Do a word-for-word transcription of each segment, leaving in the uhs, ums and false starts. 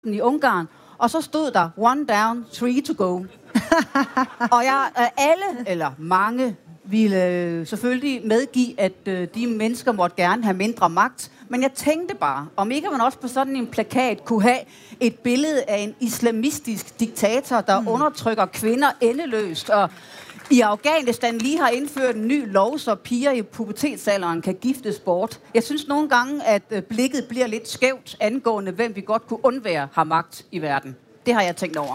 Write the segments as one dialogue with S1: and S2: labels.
S1: i Ungarn, og så stod der one down, three to go. Og jeg, alle, eller mange, ville selvfølgelig medgive, at de mennesker måtte gerne have mindre magt. Men jeg tænkte bare, om ikke man også på sådan en plakat kunne have et billede af en islamistisk diktator, der mm. undertrykker kvinder endeløst, og i Afghanistan lige har indført en ny lov, så piger i pubertetsalderen kan giftes bort. Jeg synes nogle gange, at blikket bliver lidt skævt angående, hvem vi godt kunne undvære har magt i verden. Det har jeg tænkt over.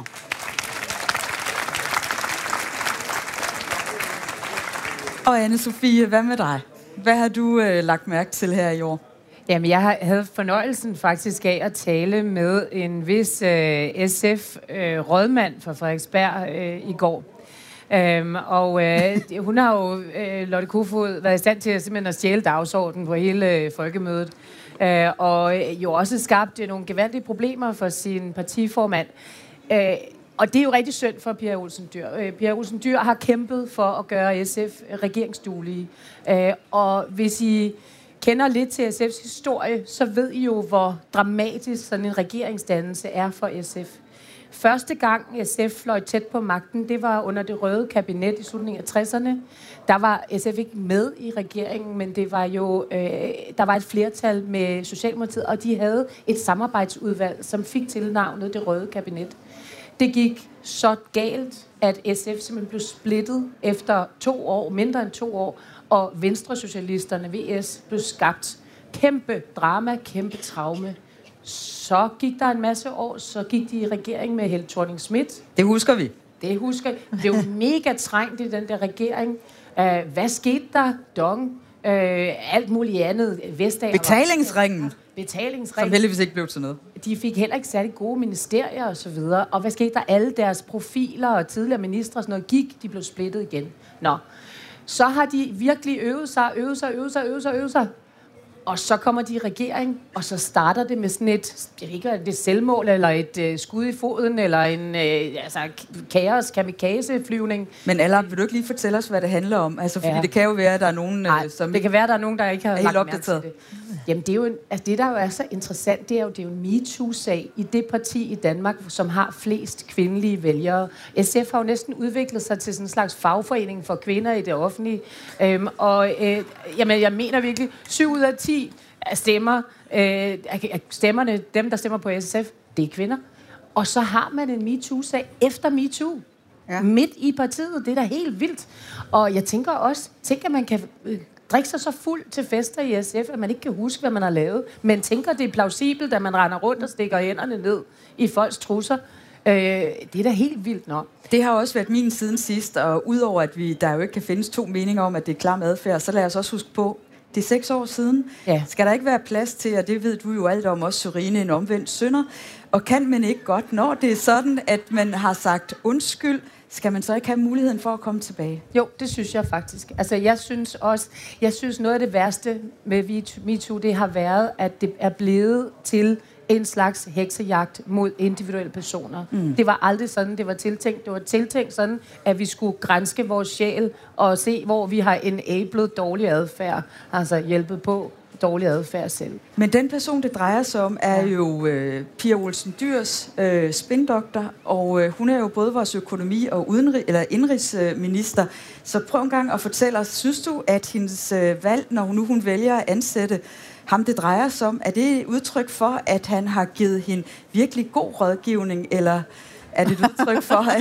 S2: Og Anne-Sophie, hvad med dig? Hvad har du øh, lagt mærke til her i år?
S3: Jamen, jeg havde fornøjelsen faktisk af at tale med en vis øh, S F-rådmand øh, fra Frederiksberg øh, i går. Øhm, og øh, hun har jo, øh, Lotte Kofod, været i stand til at, simpelthen at stjæle dagsordenen på hele øh, folkemødet. Øh, og jo også skabt øh, nogle gevaldige problemer for sin partiformand. Øh, og det er jo rigtig synd for Pia Olsen Dyhr. Øh, Pia Olsen Dyhr har kæmpet for at gøre S F regeringsduelige. Øh, og hvis I kender lidt til S F's historie, så ved I jo, hvor dramatisk sådan en regeringsdannelse er for S F. Første gang S F fløj tæt på magten, det var under det røde kabinet i slutningen af tresserne. Der var S F ikke med i regeringen, men det var jo, øh, der var et flertal med Socialdemokratiet, og de havde et samarbejdsudvalg, som fik tilnavnet det røde kabinet. Det gik så galt, at S F simpelthen blev splittet efter to år, mindre end to år, og Venstresocialisterne, V S, blev skabt. Kæmpe drama, kæmpe traume. Så gik der en masse år, så gik de i regering med Helle Thorning-Schmidt.
S2: Det husker vi.
S3: Det husker vi. Det var mega trængt i den der regering. Uh, hvad skete der? Dong. Uh, alt muligt andet. Vestager.
S2: Betalingsringen.
S3: Betalingsringen.
S2: Som heldigvis ikke blev til noget.
S3: De fik heller ikke særlig gode ministerier og så videre. Og hvad skete der? Alle deres profiler og tidligere ministre og sådan noget gik. De blev splittet igen. Nå. Så har de virkelig øvet sig, øvet sig, øvet sig, øvet sig, øvet sig. Og så kommer de i regering, og så starter det med sådan et, jeg ved ikke, det er selvmål, eller et øh, skud i foden, eller en øh, altså, kaos, kamikaze-flyvning.
S2: Men Alla, vil du ikke lige fortælle os, hvad det handler om? Altså, fordi ja. det kan jo være, at der er nogen,
S3: Ej,
S2: som
S3: det kan være, at der er nogen, der ikke har
S2: lagt mærke til det.
S3: Jamen, det, er jo en, altså, det, der jo er så interessant, det er jo, det er jo en MeToo-sag i det parti i Danmark, som har flest kvindelige vælgere. S F har jo næsten udviklet sig til sådan en slags fagforening for kvinder i det offentlige. Øhm, og øh, jamen, jeg mener virkelig, syv ud af ti stemmer, øh, stemmerne, dem der stemmer på S F, det er kvinder. Og så har man en MeToo-sag efter MeToo. Ja. Midt i partiet. Det er da helt vildt. Og jeg tænker også, tænker man kan øh, drikke sig så fuld til fester i S F, at man ikke kan huske, hvad man har lavet. Men tænker, det er plausibelt, at man render rundt og stikker hænderne ned i folks trusser. Øh, det er da helt vildt nok.
S2: Det har også været min siden sidst, og udover at vi der jo ikke kan findes to meninger om, at det er klam adfærd, så lad os også huske på, det er seks år siden. Ja. Skal der ikke være plads til, og det ved du jo alt om også, Sørine, en omvendt synder. Og kan man ikke godt, når det er sådan, at man har sagt undskyld, skal man så ikke have muligheden for at komme tilbage?
S3: Jo, det synes jeg faktisk. Altså, jeg synes også, jeg synes noget af det værste med MeToo, det har været, at det er blevet til en slags heksejagt mod individuelle personer. Mm. Det var aldrig sådan, det var tiltænkt. Det var tiltænkt sådan, at vi skulle granske vores sjæl og se, hvor vi har enablet dårlig adfærd, altså hjælpet på dårlig adfærd selv.
S2: Men den person, det drejer sig om, er ja. jo øh, Pia Olsen Dyhrs øh, spindoktor, og øh, hun er jo både vores økonomi- og udenri- eller indrigsminister. Så prøv en gang at fortælle os, synes du, at hendes øh, valg, når hun nu hun vælger at ansætte ham, det drejer sig om, er det et udtryk for, at han har givet hende virkelig god rådgivning, eller er det et udtryk for, at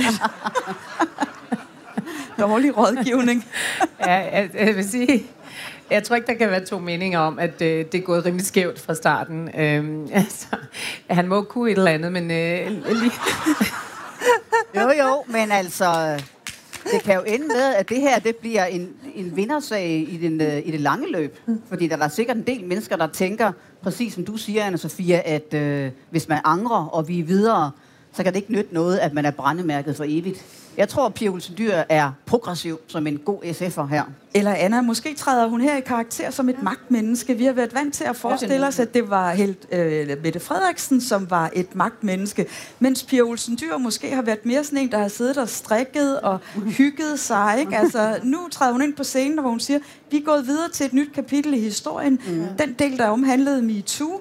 S2: dårlig rådgivning?
S3: Ja, jeg, jeg vil sige, jeg tror ikke, der kan være to meninger om, at øh, det er gået rimelig skævt fra starten. Øhm, altså, han må kunne et eller andet, men øh, lige...
S1: Jo, jo, men altså... Det kan jo ende med, at det her det bliver en, en vindersag i, den, i det lange løb. Fordi der er sikkert en del mennesker, der tænker, præcis som du siger, Anne-Sophie, at øh, hvis man angrer, og vi er videre, så kan det ikke nytte noget, at man er brændemærket for evigt. Jeg tror, at Pia Olsen Dyhr er progressiv som en god S F'er her.
S2: Eller Anna, måske træder hun her i karakter som et magtmenneske. Vi har været vant til at forestille os, at det var helt øh, Mette Frederiksen, som var et magtmenneske. Mens Pia Olsen Dyhr måske har været mere sådan en, der har siddet og strikket og hygget sig. Ikke? Altså, nu træder hun ind på scenen, hvor hun siger, vi er gået videre til et nyt kapitel i historien. Mm. Den del, der omhandlede MeToo,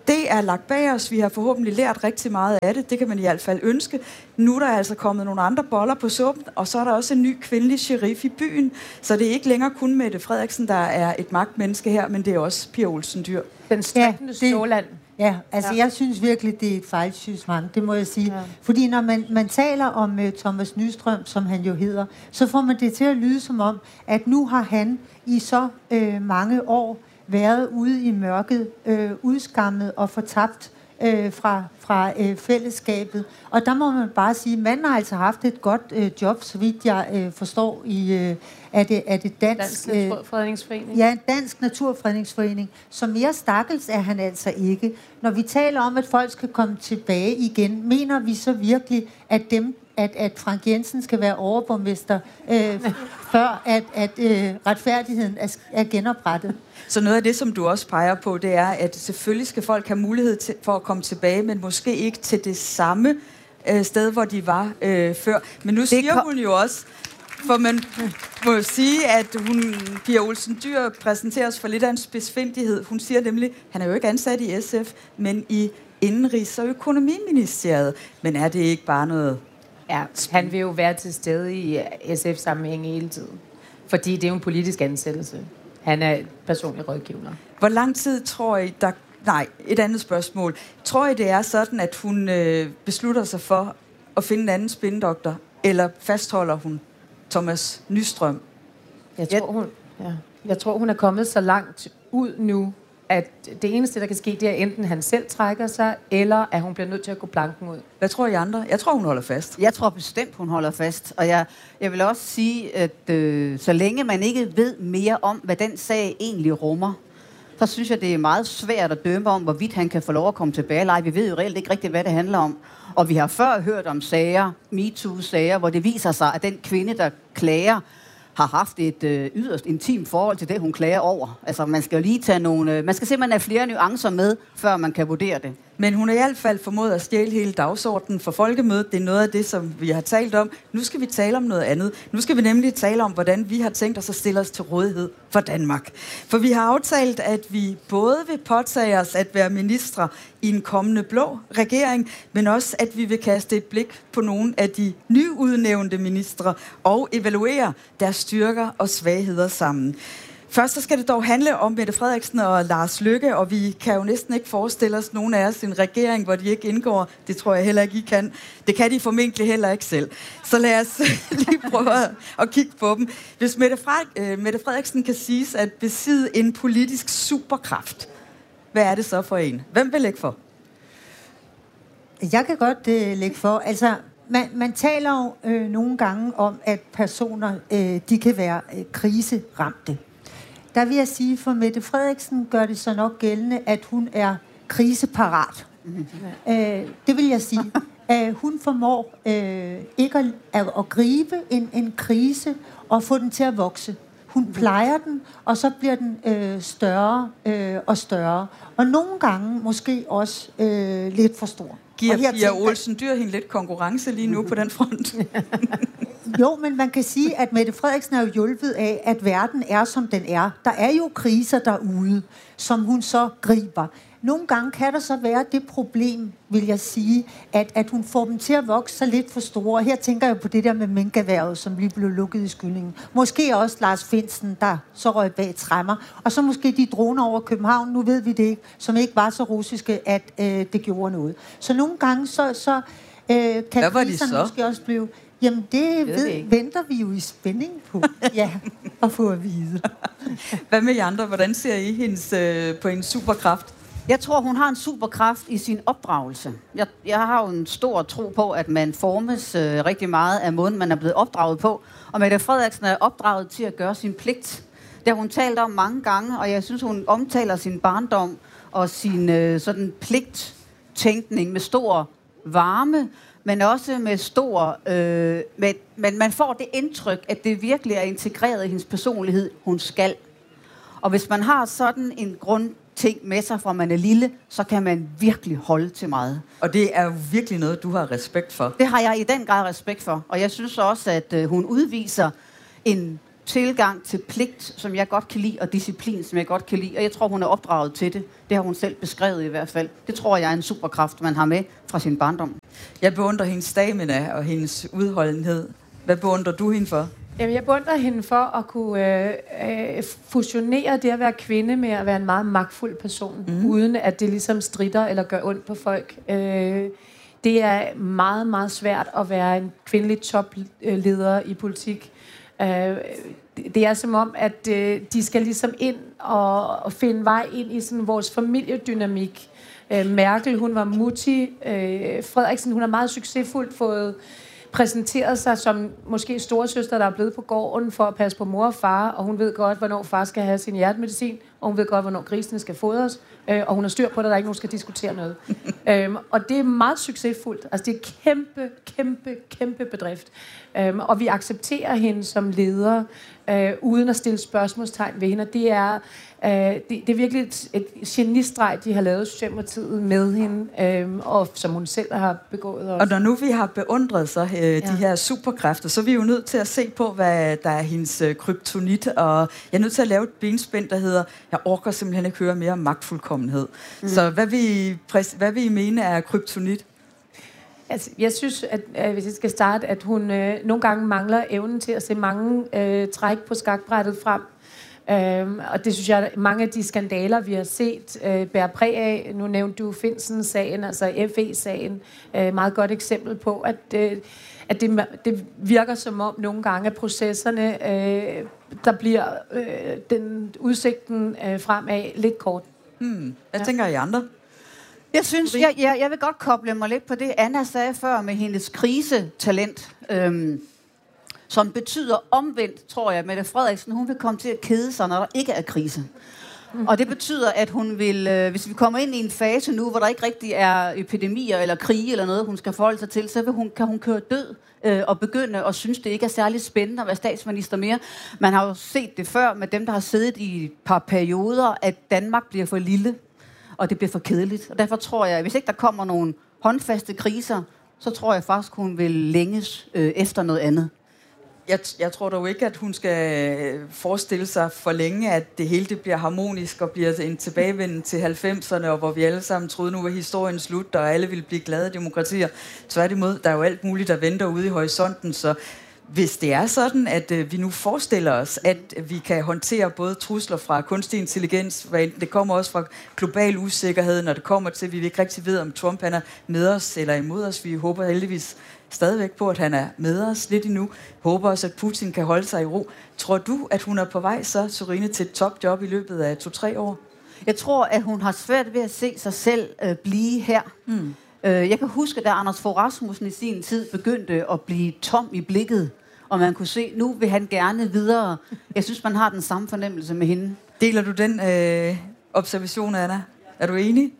S2: Det er lagt bag os. Vi har forhåbentlig lært rigtig meget af det. Det kan man i hvert fald ønske. Nu er der altså kommet nogle andre boller på suppen, og så er der også en ny kvindelig sheriff i byen. Så det er ikke længere kun Mette Frederiksen, der er et magtmenneske her, men det er også Pia Olsen Dyhr.
S3: Den strækkende ja, Ståland.
S4: Ja, altså ja. Jeg synes virkelig, det er et fejlsystem, det må jeg sige. Ja. Fordi når man, man taler om uh, Thomas Nystrøm, som han jo hedder, så får man det til at lyde som om, at nu har han i så uh, mange år været ude i mørket, øh, udskammet og fortabt øh, fra, fra øh, fællesskabet. Og der må man bare sige, at manden har altså haft et godt øh, job, så vidt jeg øh, forstår, i øh, er det, er det dansk,
S3: dansk Naturfredningsforening.
S4: Ja, en dansk Naturfredningsforening. Så mere stakkels er han altså ikke. Når vi taler om, at folk skal komme tilbage igen, mener vi så virkelig, at dem At, at Frank Jensen skal være overborgmester, øh, før at, at øh, retfærdigheden er, er genoprettet.
S2: Så noget af det, som du også peger på, det er, at selvfølgelig skal folk have mulighed til, for at komme tilbage, men måske ikke til det samme øh, sted, hvor de var øh, før. Men nu siger kom- hun jo også, for man må jo sige, at hun, Pia Olsen Dyhr præsenteres for lidt af en spidsfindighed. Hun siger nemlig, han er jo ikke ansat i S F, men i Indenrigs- og Økonomiministeriet. Men er det ikke bare noget...
S3: Ja, han vil jo være til stede i S F-sammenhæng hele tiden. Fordi det er jo en politisk ansættelse. Han er personlig rådgiver.
S2: Hvor lang tid tror I, der... Nej, et andet spørgsmål. Tror I, det er sådan, at hun øh, beslutter sig for at finde en anden spindoktor? Eller fastholder hun Thomas Nystrøm?
S3: Jeg tror, hun, ja. Jeg tror, hun er kommet så langt ud nu, at det eneste, der kan ske, det er enten han selv trækker sig, eller at hun bliver nødt til at gå planken ud.
S2: Hvad tror I andre? Jeg tror, hun holder fast.
S1: Jeg tror bestemt, hun holder fast. Og jeg, jeg vil også sige, at øh, så længe man ikke ved mere om, hvad den sag egentlig rummer, så synes jeg, det er meget svært at dømme om, hvorvidt han kan få lov at komme tilbage. Eller vi ved jo reelt ikke rigtigt, hvad det handler om. Og vi har før hørt om sager, MeToo-sager, hvor det viser sig, at den kvinde, der klager, har haft et øh, yderst intimt forhold til det, hun klager over. Altså, man skal jo lige tage nogle... Øh, man skal simpelthen have flere nuancer med, før man kan vurdere det.
S2: Men hun har i hvert fald formået at stjæle hele dagsordenen for folkemødet. Det er noget af det, som vi har talt om. Nu skal vi tale om noget andet. Nu skal vi nemlig tale om, hvordan vi har tænkt os at stille os til rådighed for Danmark. For vi har aftalt, at vi både vil påtage os at være ministre i en kommende blå regering, men også, at vi vil kaste et blik på nogle af de nyudnævnte ministre og evaluere deres styrker og svagheder sammen. Først så skal det dog handle om Mette Frederiksen og Lars Løkke, og vi kan jo næsten ikke forestille os nogen af os en regering, hvor de ikke indgår. Det tror jeg heller ikke, I kan. Det kan de formentlig heller ikke selv. Så lad os lige prøve at kigge på dem. Hvis Mette, Frederik, Mette Frederiksen kan siges at besidde en politisk superkraft, hvad er det så for en? Hvem vil lægge for?
S4: Jeg kan godt uh, lægge for. Altså, man, man taler jo øh, nogle gange om, at personer øh, de kan være øh, kriseramte. Der vil jeg sige, for Mette Frederiksen gør det så nok gældende, at hun er kriseparat. Mm-hmm. Øh, det vil jeg sige. Æh, hun formår øh, ikke at, at, at gribe en, en krise og få den til at vokse. Hun plejer den, og så bliver den øh, større øh, og større. Og nogle gange måske også øh, lidt for stor.
S2: Giver Pia Olsen Dyhr hende lidt konkurrence lige nu på den front?
S4: Jo, men man kan sige, at Mette Frederiksen er jo hjulpet af, at verden er, som den er. Der er jo kriser derude, som hun så griber. Nogle gange kan der så være det problem, vil jeg sige, at, at hun får dem til at vokse så lidt for store. Her tænker jeg på det der med minkerhvervet, som lige blev lukket i skyldningen. Måske også Lars Findsen, der så røg bag træmmer. Og så måske de droner over København, nu ved vi det ikke, som ikke var så russiske, at øh, det gjorde noget. Så nogle gange så, så øh, kan priserne måske også blive... Jamen, det ved, venter vi jo i spænding på, ja, at få at vide.
S2: Hvad med jer andre? Hvordan ser I hendes, øh, på en superkraft?
S1: Jeg tror, hun har en superkraft i sin opdragelse. Jeg, jeg har jo en stor tro på, at man formes øh, rigtig meget af måden, man er blevet opdraget på. Og Mette Frederiksen er opdraget til at gøre sin pligt. Det har hun talt om mange gange, og jeg synes, hun omtaler sin barndom og sin øh, sådan pligttænkning med stor varme, men også med stor... Øh, med, men man får det indtryk, at det virkelig er integreret i hendes personlighed. Hun skal. Og hvis man har sådan en grundting med sig, fra man er lille, så kan man virkelig holde til meget.
S2: Og det er jo virkelig noget, du har respekt for.
S1: Det har jeg i den grad respekt for. Og jeg synes også, at øh, hun udviser en tilgang til pligt, som jeg godt kan lide, og disciplin, som jeg godt kan lide. Og jeg tror, hun er opdraget til det. Det har hun selv beskrevet i hvert fald. Det tror jeg er en superkraft, man har med fra sin barndom.
S2: Jeg beundrer hendes stamina og hendes udholdenhed. Hvad beundrer du hende for?
S3: Jamen, jeg beundrer hende for at kunne øh, øh, fusionere det at være kvinde med at være en meget magtfuld person, mm. uden at det ligesom stritter eller gør ondt på folk. Øh, det er meget, meget svært at være en kvindelig topleder i politik. Øh, det er som om, at øh, de skal ligesom ind og, og finde vej ind i sådan vores familiedynamik. Øh, Merkel, hun var mutti. Øh, Frederiksen, hun har meget succesfuldt fået præsenteret sig som måske storesøster, der er blevet på gården for at passe på mor og far, og hun ved godt, hvornår far skal have sin hjertemedicin, og hun ved godt, hvornår grisene skal fodres, øh, og hun har styr på det, der er ikke nogen, der skal diskutere noget. øhm, og det er meget succesfuldt. Altså, det er kæmpe, kæmpe, kæmpe bedrift. Øhm, og vi accepterer hende som leder, øh, uden at stille spørgsmålstegn ved hende, og det er, øh, det, det er virkelig et, et genistreg, de har lavet Socialdemokratiet med hende, øh, og som hun selv har begået også.
S2: Og når nu vi har beundret så øh, ja. de her superkræfter, så er vi jo nødt til at se på, hvad der er hendes øh, kryptonit, og jeg er nødt til at lave et benspænd, der hedder, jeg orker simpelthen ikke høre mere om magtfuldkommenhed. Mm. Så hvad vil, I, hvad vil I mene er kryptonit?
S3: Altså, jeg synes, at øh, hvis jeg skal starte, at hun øh, nogle gange mangler evnen til at se mange øh, træk på skakbrættet frem. Øhm, og det synes jeg, at mange af de skandaler, vi har set, øh, bærer præg af. Nu nævnte du Finsen-sagen, altså F E-sagen. Øh, meget godt eksempel på, at, øh, at det, det virker som om nogle gange, at processerne, øh, der bliver øh, den udsigten øh, fremad lidt kort.
S2: Hmm. Hvad ja. tænker I andre?
S1: Jeg synes, jeg, jeg, jeg vil godt koble mig lidt på det, Anna sagde før med hendes krisetalent, øhm, som betyder omvendt, tror jeg, Mette Frederiksen, hun vil komme til at kede sig, når der ikke er krise. Mm. Og det betyder, at hun vil, øh, hvis vi kommer ind i en fase nu, hvor der ikke rigtig er epidemier eller krige eller noget, hun skal forholde sig til, så vil hun, kan hun køre død øh, og begynde at synes, det ikke er særlig spændende at være statsminister mere. Man har jo set det før med dem, der har siddet i et par perioder, at Danmark bliver for lille, og det bliver for kedeligt. Og derfor tror jeg, at hvis ikke der kommer nogle håndfaste kriser, så tror jeg faktisk, hun vil længes øh, efter noget andet.
S2: Jeg, jeg tror dog ikke, at hun skal forestille sig for længe, at det hele det bliver harmonisk og bliver en tilbagevenden til halvfemserne, og hvor vi alle sammen troede, nu var historien slut, og alle ville blive glade demokratier. Tværtimod, der er jo alt muligt, der venter ude i horisonten, så hvis det er sådan, at øh, vi nu forestiller os, at vi kan håndtere både trusler fra kunstig intelligens, hvad enten det kommer også fra global usikkerhed, når det kommer til, at vi ikke rigtig ved, om Trump han er med os eller imod os. Vi håber heldigvis stadigvæk på, at han er med os lidt endnu. Håber også, at Putin kan holde sig i ro. Tror du, at hun er på vej så, Sørine, til et topjob i løbet af to-tre år?
S1: Jeg tror, at hun har svært ved at se sig selv øh, blive her. Hmm. Øh, jeg kan huske, da Anders Fogh Rasmussen i sin tid begyndte at blive tom i blikket, og man kunne se, nu vil han gerne videre. Jeg synes, man har den samme fornemmelse med hende.
S2: Deler du den øh, observation, Anna? Er du enig?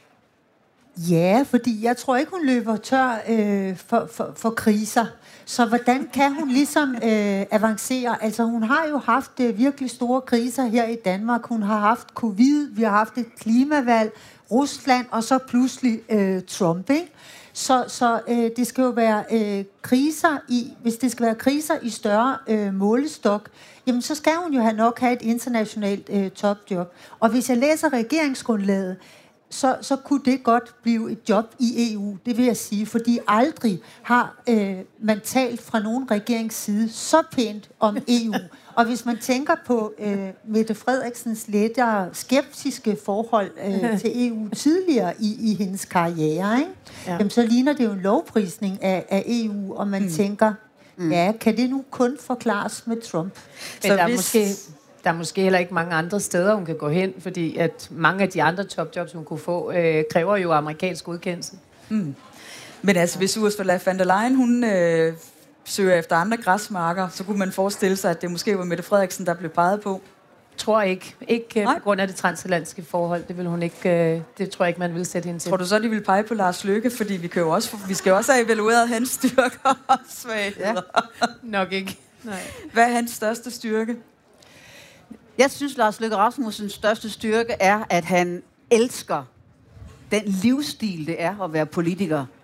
S4: Ja, fordi jeg tror ikke, hun løber tør øh, for, for, for kriser. Så hvordan kan hun ligesom øh, avancere? Altså, hun har jo haft øh, virkelig store kriser her i Danmark. Hun har haft covid, vi har haft et klimavalg, Rusland, og så pludselig øh, Trump, ikke? Så, så øh, det skal jo være øh, kriser i, hvis det skal være kriser i større øh, målestok, jamen så skal hun jo have nok have et internationalt øh, topjob. Og hvis jeg læser regeringsgrundlaget, så, så kunne det godt blive et job i E U, det vil jeg sige, fordi aldrig har øh, man talt fra nogen regerings side så pænt om E U. Og hvis man tænker på øh, Mette Frederiksens lettere skeptiske forhold øh, til E U tidligere i, i hendes karriere, ikke? Ja. Jamen, så ligner det jo en lovprisning af, af E U, og man mm. tænker, mm. ja, kan det nu kun forklares med Trump?
S3: Men så der, hvis... er måske, der er måske heller ikke mange andre steder, hun kan gå hen, fordi at mange af de andre topjobs, hun kunne få, øh, kræver jo amerikansk godkendelse.
S2: Mm. Men altså, hvis Ursula von der Leyen, hun... Øh, søger efter andre græsmarker, så kunne man forestille sig, at det måske var Mette Frederiksen, der blev peget på.
S3: Tror ikke. Ikke uh, på grund af det transatlantiske forhold. Det vil hun ikke. Uh, det tror jeg ikke, man vil sætte hende til.
S2: Tror du så, de vil pege på Lars Løkke? Fordi vi, kan jo også, vi skal jo også have evalueret hans styrker og svagheder.
S3: Ja. Nok ikke. Nej.
S2: Hvad er hans største styrke?
S1: Jeg synes, Lars Løkke Rasmussens største styrke er, at han elsker den livsstil, det er at være politiker.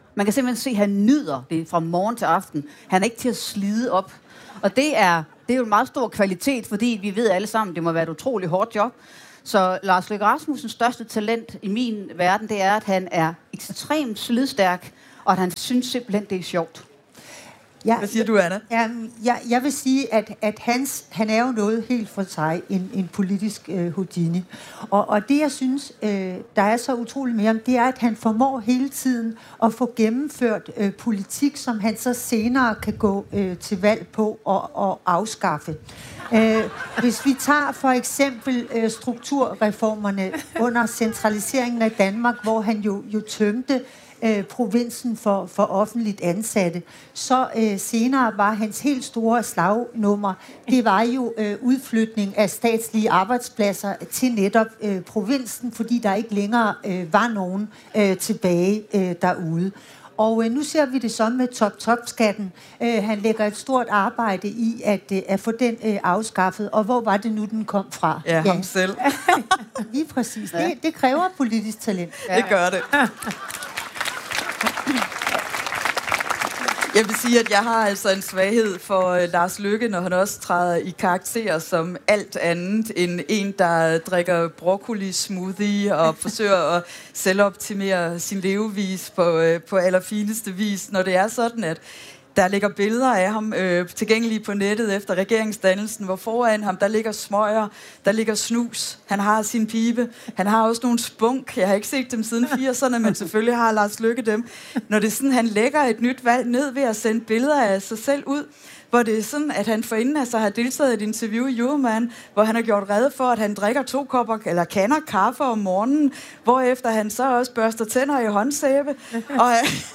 S1: Man kan simpelthen se, at han nyder det fra morgen til aften. Han er ikke til at slide op. Og det er, det er jo en meget stor kvalitet, fordi vi ved alle sammen, det må være et utroligt hårdt job. Så Lars Løkke Rasmussens største talent i min verden, det er, at han er ekstremt slidstærk, og at han synes simpelthen, det er sjovt.
S2: Ja, hvad siger du, Anna?
S4: Ja, jeg, jeg vil sige, at, at hans, han er jo noget helt for sig, en, en politisk øh, Houdini. Og, og det, jeg synes, øh, der er så utroligt mere om, det er, at han formår hele tiden at få gennemført øh, politik, som han så senere kan gå øh, til valg på og, og afskaffe. Øh, hvis vi tager for eksempel øh, strukturreformerne under centraliseringen af Danmark, hvor han jo, jo tømte Øh, provinsen for, for offentligt ansatte, så øh, senere var hans helt store slagnummer, det var jo øh, udflytning af statslige arbejdspladser til netop øh, provinsen, fordi der ikke længere øh, var nogen øh, tilbage øh, derude. Og øh, nu ser vi det så med top-top-skatten. Øh, han lægger et stort arbejde i at, øh, at få den øh, afskaffet. Og hvor var det nu, den kom fra?
S2: Ja, ja. Ham selv.
S4: Lige præcis. Ja. Det, det kræver politisk talent.
S2: Ja. Det gør det. Jeg vil sige, at jeg har altså en svaghed for uh, Lars Løkke, når han også træder i karakter som alt andet end en, der drikker broccoli-smoothie og forsøger at selvoptimere sin levevis på, uh, på allerfineste vis. Når det er sådan, at der ligger billeder af ham øh, tilgængelige på nettet efter regeringsdannelsen, hvor foran ham, der ligger smøger, der ligger snus, han har sin pibe, han har også nogle spunk, jeg har ikke set dem siden firserne, men selvfølgelig har Lars Løkke dem. Når det er sådan, han lægger et nyt valg ned ved at sende billeder af sig selv ud, hvor det er sådan, at han forinden altså har deltaget i et interview i Euroman, hvor han har gjort rede for, at han drikker to kopper eller kander kaffe om morgenen, hvorefter han så også børster tænder i håndsæbe. Og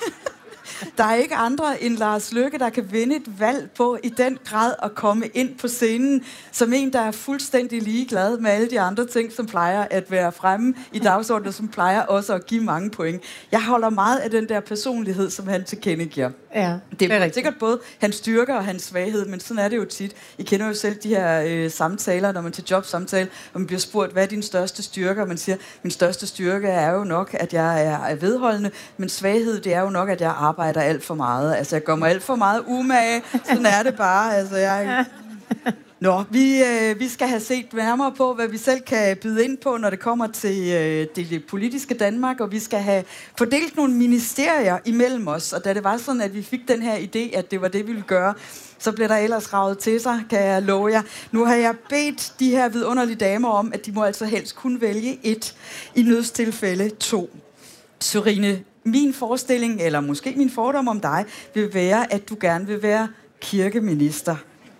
S2: der er ikke andre end Lars Løkke, der kan vinde et valg på i den grad at komme ind på scenen som en, der er fuldstændig ligeglad med alle de andre ting, som plejer at være fremme i dagsordenen, som plejer også at give mange point. Jeg holder meget af den der personlighed, som han tilkendegiver.
S3: Ja,
S2: det er, det er sikkert både hans styrke og hans svaghed, men sådan er det jo tit. I kender jo selv de her øh, samtaler, når man til jobsamtale, og man bliver spurgt, hvad er din største styrke? Og man siger, min største styrke er jo nok, at jeg er vedholdende, men svaghed, det er jo nok, at jeg arbejder alt for meget. Altså, jeg gør mig alt for meget umage. Sådan er det bare. Altså, jeg... Nå, vi, øh, vi skal have set nærmere på, hvad vi selv kan byde ind på, når det kommer til øh, det politiske Danmark, og vi skal have fordelt nogle ministerier imellem os. Og da det var sådan, at vi fik den her idé, at det var det, vi ville gøre, så blev der ellers raget til sig, kan jeg love jer. Nu har jeg bedt de her vidunderlige damer om, at de må altså helst kun vælge et, i nødstilfælde to. Sørine, min forestilling, eller måske min fordom om dig, vil være, at du gerne vil være kirkeminister.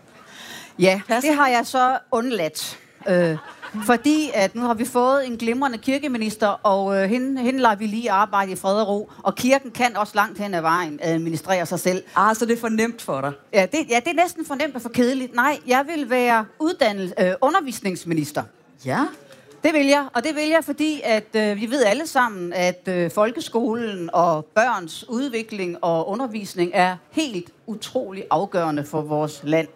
S1: Ja, det har jeg så undladt. Øh, fordi at nu har vi fået en glimrende kirkeminister, og øh, hende, hende lader vi lige arbejde i fred og ro. Og kirken kan også langt hen ad vejen administrere sig selv.
S2: Ah, så det er for nemt for dig?
S1: Ja, det, ja, det er næsten for nemt og for kedeligt. Nej, jeg vil være uddannelse, øh, undervisningsminister.
S2: Ja.
S1: Det vil jeg, og det vil jeg, fordi at øh, vi ved alle sammen, at øh, folkeskolen og børns udvikling og undervisning er helt utrolig afgørende for vores land.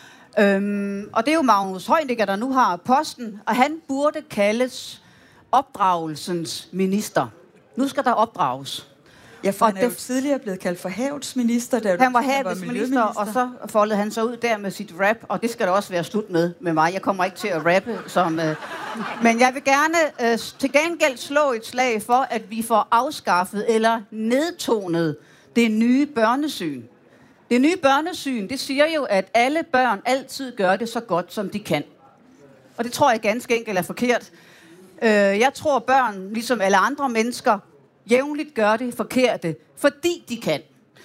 S1: Øhm, og det er jo Magnus Heunicke, der nu har posten, og han burde kaldes opdragelsens minister. Nu skal der opdrages.
S2: Ja, for og han er det, jo tidligere blevet kaldt for havets minister. Der
S1: han var havets minister, og så foldede han sig ud der med sit rap, og det skal der også være slut med med mig. Jeg kommer ikke til at rappe som... Øh, men jeg vil gerne øh, til gengæld slå et slag for, at vi får afskaffet eller nedtonet det nye børnesyn. Det nye børnesyn, det siger jo, at alle børn altid gør det så godt, som de kan. Og det tror jeg ganske enkelt er forkert. Øh, jeg tror, børn, ligesom alle andre mennesker, jævnligt gør det forkerte, fordi de kan.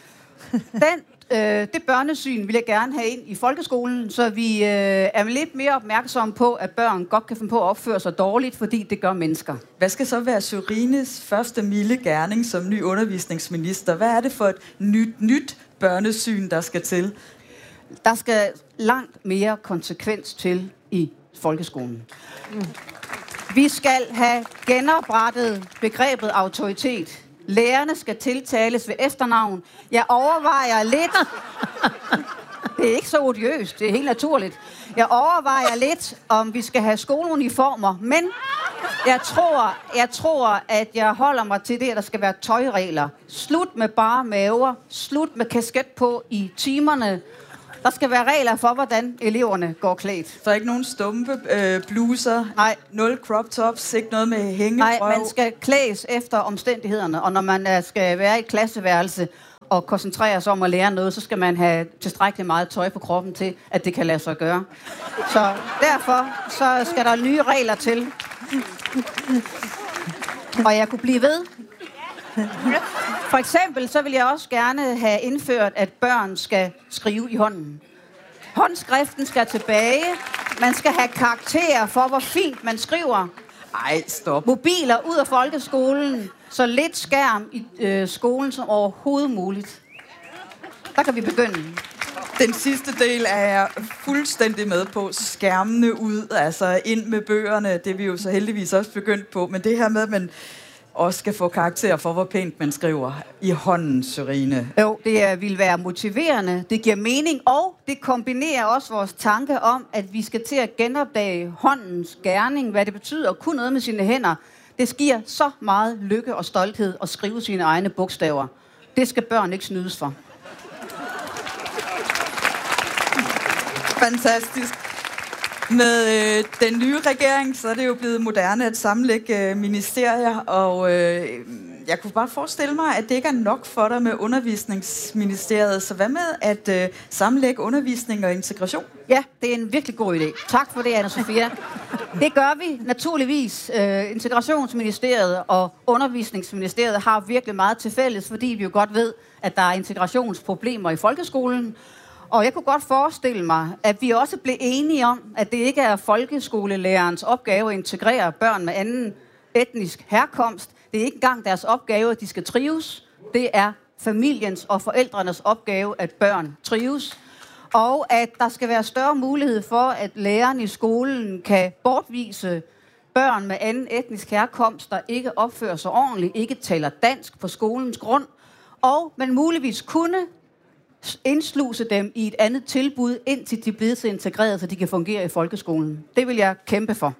S1: Den, øh, det børnesyn vil jeg gerne have ind i folkeskolen, så vi øh, er lidt mere opmærksomme på, at børn godt kan finde på at opføre sig dårligt, fordi det gør mennesker.
S2: Hvad skal så være Sørines første milde gerning som ny undervisningsminister? Hvad er det for et nyt, nyt børnesyn, der skal til?
S1: Der skal langt mere konsekvens til i folkeskolen. Mm. Vi skal have genoprettet begrebet autoritet. Lærerne skal tiltales ved efternavn. Jeg overvejer lidt... Det er ikke så odiøst, det er helt naturligt. Jeg overvejer lidt, om vi skal have skoleuniformer, men Jeg tror, jeg tror, at jeg holder mig til det, at der skal være tøjregler. Slut med bare maver. Slut med kasket på i timerne. Der skal være regler for, hvordan eleverne går klædt.
S2: Så ikke nogen stumpe øh, bluser,
S1: Nej.
S2: Nul crop tops, ikke noget med hængerøv.
S1: Nej, man skal klædes efter omstændighederne, og når man uh, skal være i et klasseværelse og koncentrere sig om at lære noget, så skal man have tilstrækkeligt meget tøj på kroppen til, at det kan lade sig gøre. Så derfor så skal der nye regler til. Og jeg kunne blive ved. For eksempel så vil jeg også gerne have indført, at børn skal skrive i hånden. Håndskriften skal tilbage. Man skal have karakterer for, hvor fint man skriver.
S2: Ej, stop.
S1: Mobiler ud af folkeskolen. Så lidt skærm i øh, skolen som overhovedet muligt. Der kan vi begynde.
S2: Den sidste del er jeg fuldstændig med på. Skærmene ud, altså ind med bøgerne. Det er vi jo så heldigvis også begyndt på. Men det her med, at man også skal få karakter for, hvor pænt man skriver i hånden, Sørine.
S1: Jo, det er, vil være motiverende, det giver mening, og det kombinerer også vores tanke om, at vi skal til at genopdage håndens gerning, hvad det betyder at kunne noget med sine hænder. Det giver så meget lykke og stolthed at skrive sine egne bogstaver. Det skal børn ikke snydes for.
S2: Fantastisk. Med øh, den nye regering, så er det jo blevet moderne at sammenlægge øh, ministerier, og øh, jeg kunne bare forestille mig, at det ikke er nok for dig med undervisningsministeriet. Så hvad med at øh, sammenlægge undervisning og integration?
S1: Ja, det er en virkelig god idé. Tak for det, Anna-Sophia. Det gør vi naturligvis. Øh, Integrationsministeriet og Undervisningsministeriet har virkelig meget til fælles, fordi vi jo godt ved, at der er integrationsproblemer i folkeskolen. Og jeg kunne godt forestille mig, at vi også blev enige om, at det ikke er folkeskolelærerens opgave at integrere børn med anden etnisk herkomst. Det er ikke engang deres opgave, at de skal trives. Det er familiens og forældrenes opgave, at børn trives. Og at der skal være større mulighed for, at læreren i skolen kan bortvise børn med anden etnisk herkomst, der ikke opfører sig ordentligt, ikke taler dansk på skolens grund, og man muligvis kunne indsluse dem i et andet tilbud, indtil de bliver så integreret, så de kan fungere i folkeskolen. Det vil jeg kæmpe for.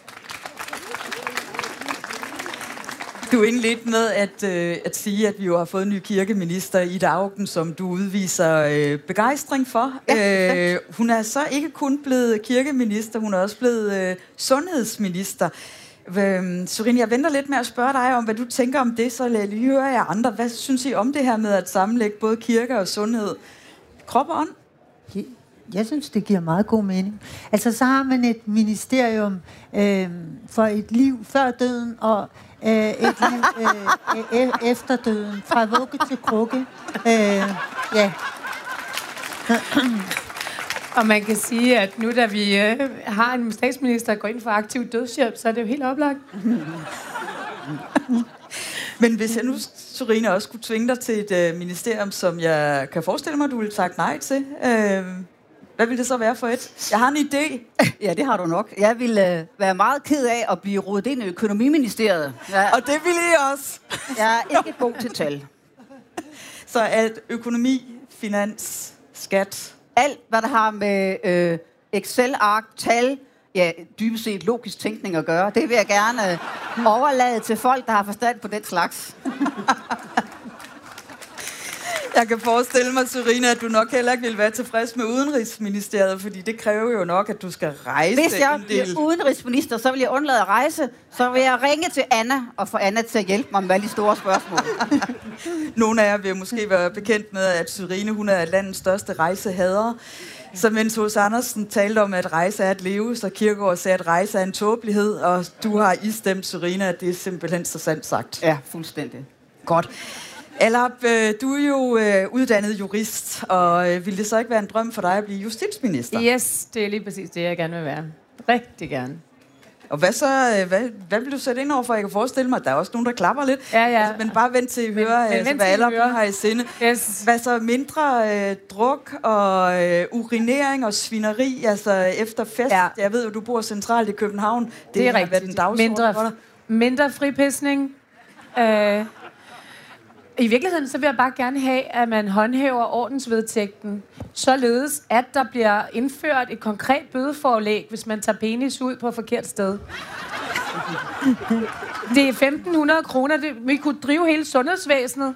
S2: Du er indledt med at, øh, at sige, at vi jo har fået en ny kirkeminister, Ida Auken, som du udviser øh, begejstring for.
S1: Ja,
S2: øh, hun er så ikke kun blevet kirkeminister, hun er også blevet øh, sundhedsminister. Øh, Sørine, jeg venter lidt med at spørge dig om, hvad du tænker om det, så lad lige høre jer andre. Hvad synes I om det her med at sammenlægge både kirke og sundhed? Krop og ånd?
S4: Jeg synes, det giver meget god mening. Altså, så har man et ministerium øh, for et liv før døden og øh, et liv øh, e- efter døden. Fra vugge til krukke. Øh, ja.
S3: Og man kan sige, at nu da vi øh, har en statsminister, der går ind for aktiv dødshjælp, så er det jo helt oplagt.
S2: Men hvis jeg nu, Sørine, også kunne tvinge dig til et øh, ministerium, som jeg kan forestille mig, du ville sagt nej til, øh, hvad ville det så være for et? Jeg har en idé.
S1: Ja, det har du nok. Jeg ville øh, være meget ked af at blive rodet ind i økonomiministeriet. Jeg,
S2: Og det ville I også.
S1: jeg er ikke god til tal.
S2: Så at økonomi, finans, skat.
S1: Alt, hvad der har med øh, Excel-ark, tal, ja, dybest set logisk tænkning at gøre, det vil jeg gerne øh, overlade til folk, der har forstand på den slags.
S2: Jeg kan forestille mig, Sørine, at du nok heller ikke vil være tilfreds med Udenrigsministeriet, fordi det kræver jo nok, at du skal rejse
S1: Hvis jeg
S2: en del.
S1: bliver udenrigsminister, så vil jeg undlade at rejse. Så vil jeg ringe til Anna og få Anna til at hjælpe mig med alle de store spørgsmål.
S2: Nogle af jer vil måske være bekendt med, at Sørine, hun er landets største rejsehader. Så mens H C Andersen talte om, at rejse er at leve, så Kierkegaard sagde, at rejse er en tåbelighed, og du har istemt, Sørine, at det er simpelthen så sandt sagt.
S1: Ja, fuldstændig.
S2: Godt. Alap, du er jo øh, uddannet jurist, og øh, ville det så ikke være en drøm for dig at blive justitsminister?
S3: Yes, det er lige præcis det, jeg gerne vil være. Rigtig gerne.
S2: Og hvad så, øh, hvad, hvad vil du sætte ind over for? Jeg kan forestille mig, at der er også nogen, der klapper lidt.
S3: Ja, ja.
S2: Altså, men bare vent til at
S3: Men-
S2: høre,
S3: men
S2: altså,
S3: vent
S2: hvad
S3: til at
S2: Alap
S3: høre.
S2: har i sinde.
S3: Yes.
S2: Hvad så mindre øh, druk og øh, urinering og svineri, altså efter fest?
S3: Ja.
S2: Jeg ved jo, du bor centralt i København. Det,
S3: Det er
S2: har været en
S3: rigtigt.
S2: dagsorden for dig.
S3: Mindre, mindre fripisning. Øh, I virkeligheden så vil jeg bare gerne have, at man håndhæver ordensvedtægten, således at der bliver indført et konkret bødeforelæg, hvis man tager penis ud på et forkert sted. Det er femten hundrede kroner. Det, vi kunne drive hele sundhedsvæsenet.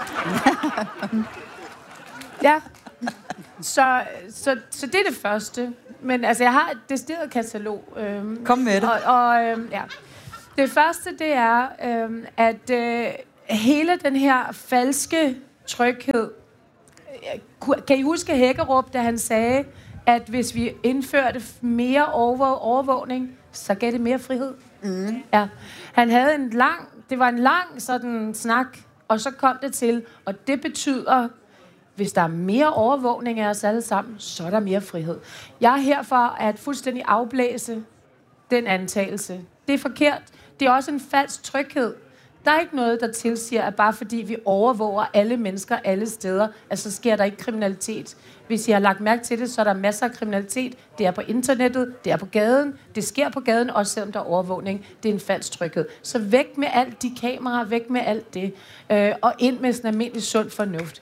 S3: Ja. Så, så, så det er det første. Men altså, jeg har et decideret katalog. Øhm,
S2: Kom med det.
S3: Og, og øhm, ja. Det første, det er, øhm, at øh, hele den her falske tryghed. Kan I huske Hækkerup, da han sagde, at hvis vi indførte mere over, overvågning, så gav det mere frihed? Mm. Ja. Han havde en lang, det var en lang sådan snak, og så kom det til, og det betyder, hvis der er mere overvågning af os alle sammen, så er der mere frihed. Jeg er her for at fuldstændig afblæse den antagelse. Det er forkert. Det er også en falsk tryghed. Der er ikke noget, der tilsiger, at bare fordi vi overvåger alle mennesker alle steder, at så sker der ikke kriminalitet. Hvis I har lagt mærke til det, så er der masser af kriminalitet. Det er på internettet, det er på gaden, det sker på gaden, også selvom der er overvågning. Det er en falsk tryghed. Så væk med alt de kameraer, væk med alt det, øh, og ind med sådan almindelig sund fornuft.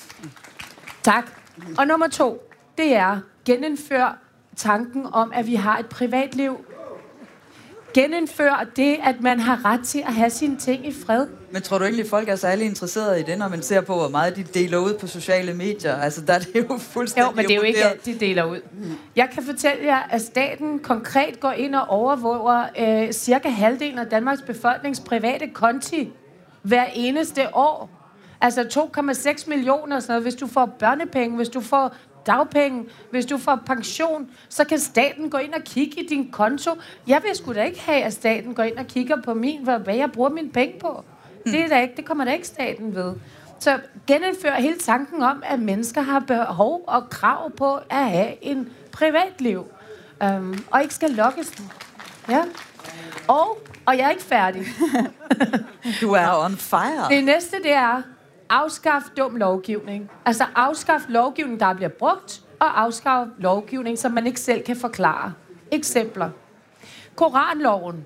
S3: Tak. Og nummer to, det er genindfør tanken om, at vi har et privatliv. Genindfør det, at man har ret til at have sine ting i fred.
S2: Men tror du egentlig, at folk er særlig interesserede i det, når man ser på, hvor meget de deler ud på sociale medier? Altså, der er det jo fuldstændig...
S3: Jo, men det er jo ikke alt, de deler ud. Jeg kan fortælle jer, at staten konkret går ind og overvåger øh, cirka halvdelen af Danmarks befolknings private konti hver eneste år. Altså to komma seks millioner og sådan noget. Hvis du får børnepenge, hvis du får dagpenge, hvis du får pension, så kan staten gå ind og kigge i din konto. Jeg vil sgu da ikke have, at staten går ind og kigger på min, hvad jeg bruger mine penge på. Det, er da ikke, det kommer da ikke staten ved. Så genindfør hele tanken om, at mennesker har behov og krav på at have en privatliv. Um, og ikke skal lokkes. Ja. Og, og jeg er ikke færdig.
S2: Du er on fire.
S3: Det næste, det er afskaf dum lovgivning. Altså afskaf lovgivning, der bliver brugt, og afskaf lovgivning, som man ikke selv kan forklare. Eksempler. Koranloven.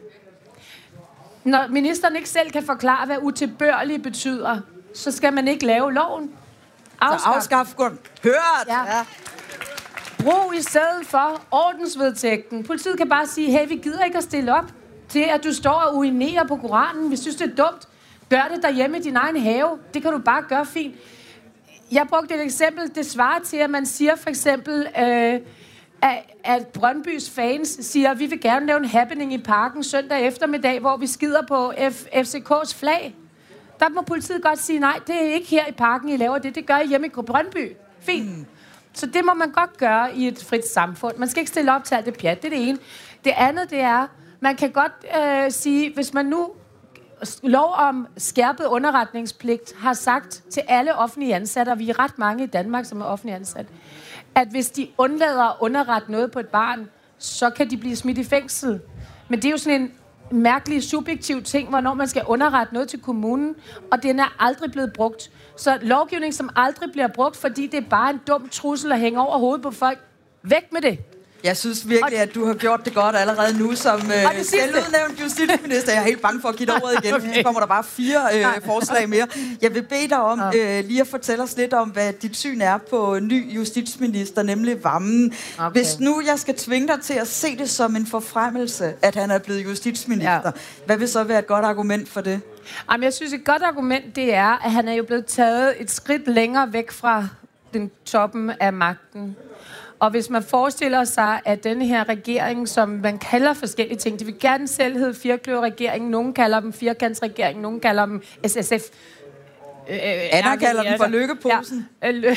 S3: Når ministeren ikke selv kan forklare, hvad utilbørlig betyder, så skal man ikke lave loven.
S2: Afskaf. Så afskaf kun. Hørt!
S3: Ja. Ja. Brug i stedet for ordensvedtægten. Politiet kan bare sige, hey, vi gider ikke at stille op til, at du står og urinerer på Koranen. Vi synes, det er dumt. Gør det derhjemme i din egen have. Det kan du bare gøre fint. Jeg brugte et eksempel. Det svarer til, at man siger for eksempel, øh, at, at Brøndbys fans siger, at vi vil gerne lave en happening i parken søndag eftermiddag, hvor vi skider på F- F C K's flag. Der må politiet godt sige, nej, det er ikke her i parken, I laver det. Det gør I hjemme i Brøndby. Fint. Mm. Så det må man godt gøre i et frit samfund. Man skal ikke stille op til alt det pjat. Det er det ene. Det andet, det er, man kan godt øh, sige, hvis man nu lov om skærpet underretningspligt har sagt til alle offentlige ansatte, og vi er ret mange i Danmark, som er offentlige ansatte, at hvis de undlader at underrette noget på et barn, så kan de blive smidt i fængsel. Men det er jo sådan en mærkelig, subjektiv ting, hvornår man skal underrette noget til kommunen, og den er aldrig blevet brugt. Så lovgivning, som aldrig bliver brugt, fordi det er bare en dum trussel at hænge over hovedet på folk, væk med det.
S2: Jeg synes virkelig, at du har gjort det godt allerede nu som øh, selvudnævnt justitsminister. Jeg er helt bange for at give dig ordet igen. Okay. Så kommer der bare fire øh, forslag mere. Jeg vil bede dig om øh, lige at fortælle os lidt om, hvad dit syn er på ny justitsminister, nemlig Wammen. Okay. Hvis nu jeg skal tvinge dig til at se det som en forfremmelse, at han er blevet justitsminister, ja. Hvad vil så være et godt argument for det?
S3: Jamen, jeg synes, et godt argument, det er, at han er jo blevet taget et skridt længere væk fra den toppen af magten. Og hvis man forestiller sig, at denne her regering, som man kalder forskellige ting, det vil gerne selv hedde firkløverregeringen, nogen kalder dem firkantsregeringen, nogen kalder dem S S F.
S2: Øh, Anna kalder den for lykkeposen. Ja.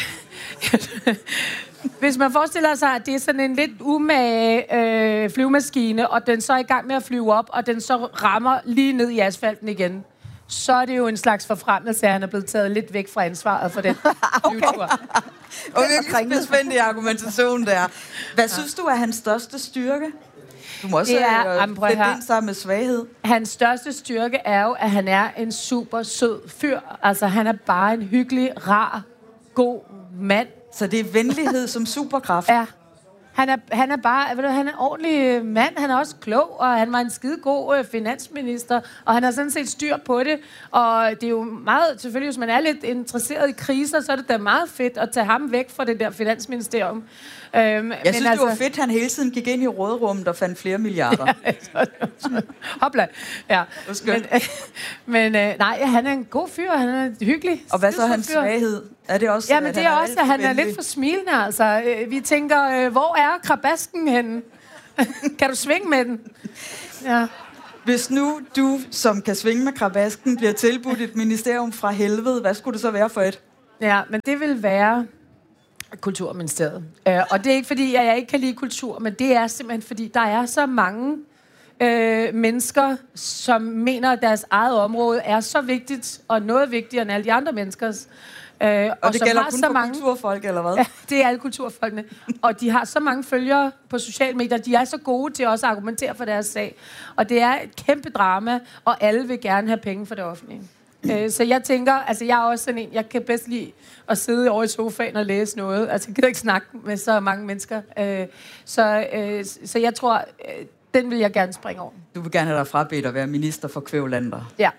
S3: Hvis man forestiller sig, at det er sådan en lidt umage øh, flyvemaskine, og den så er i gang med at flyve op, og den så rammer lige ned i asfalten igen, så er det jo en slags forfremmelse, at han er blevet taget lidt væk fra ansvaret for den flyvetur.
S2: Og virkelig spændende argumentation der. Hvad ja. synes du er hans største styrke? Du må også sætte ind sammen med svaghed.
S3: Hans største styrke er jo, at han er en super sød fyr. Altså, han er bare en hyggelig, rar, god mand.
S2: Så det er venlighed som superkraft?
S3: Ja. Han er, han er bare, ved du, han er en ordentlig mand, han er også klog, og han var en skidegod øh, finansminister, og han har sådan set styr på det. Og det er jo meget, selvfølgelig, hvis man er lidt interesseret i kriser, så er det da meget fedt at tage ham væk fra det der finansministerium. Øhm,
S2: Jeg
S3: men
S2: synes,
S3: altså,
S2: det var fedt, han hele tiden gik ind i råderummet og fandt flere milliarder.
S3: Hopla. Ja.
S2: Men,
S3: Men, men øh, nej, han er en god fyr, han er hyggelig.
S2: og hvad så er hans
S3: fyr.
S2: svaghed? Er det også,
S3: Ja, men
S2: at
S3: det
S2: han
S3: er
S2: er
S3: også,
S2: alt
S3: at han er
S2: venlig?
S3: lidt for smilende, altså. Øh, Vi tænker, øh, hvor er krabasken henne? Kan du svinge med den? Ja.
S2: Hvis nu du, som kan svinge med krabasken, bliver tilbudt et ministerium fra helvede, hvad skulle det så være for et?
S3: Ja, men det vil være Kulturministeriet. Øh, og det er ikke fordi, at jeg ikke kan lide kultur, men det er simpelthen fordi, der er så mange øh, mennesker, som mener, at deres eget område er så vigtigt, og noget vigtigere end alle de andre menneskers. Øh, og,
S2: Og det
S3: som
S2: gælder
S3: har
S2: kun
S3: så
S2: for
S3: mange...
S2: kulturfolk, eller hvad?
S3: Ja, det er alle kulturfolkene. Og de har så mange følgere på sociale medier. De er så gode til også at argumentere for deres sag. Og det er et kæmpe drama, og alle vil gerne have penge for det offentlige. Øh, så jeg tænker, altså jeg er også sådan en, jeg kan bedst lide at sidde over i sofaen og læse noget. Altså jeg gider ikke snakke med så mange mennesker. Øh, så, øh, så jeg tror, øh, den vil jeg gerne springe over.
S2: Du vil gerne have dig frabedt at være minister for kvævlander.
S3: Ja.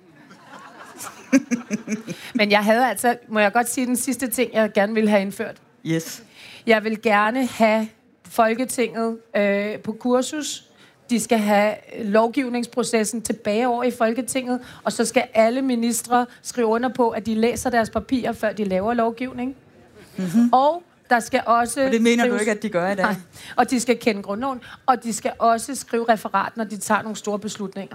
S3: Men jeg havde altså, må jeg godt sige den sidste ting, jeg gerne ville have indført.
S2: Yes.
S3: Jeg vil gerne have Folketinget øh, på kursus. De skal have lovgivningsprocessen tilbage over i Folketinget, og så skal alle ministre skrive under på, at de læser deres papirer, før de laver lovgivning. Mm-hmm. Og der skal også...
S2: Og det mener
S3: skrives...
S2: du ikke, at de gør i dag?
S3: Nej. Og de skal kende grundloven, og de skal også skrive referat, når de tager nogle store beslutninger.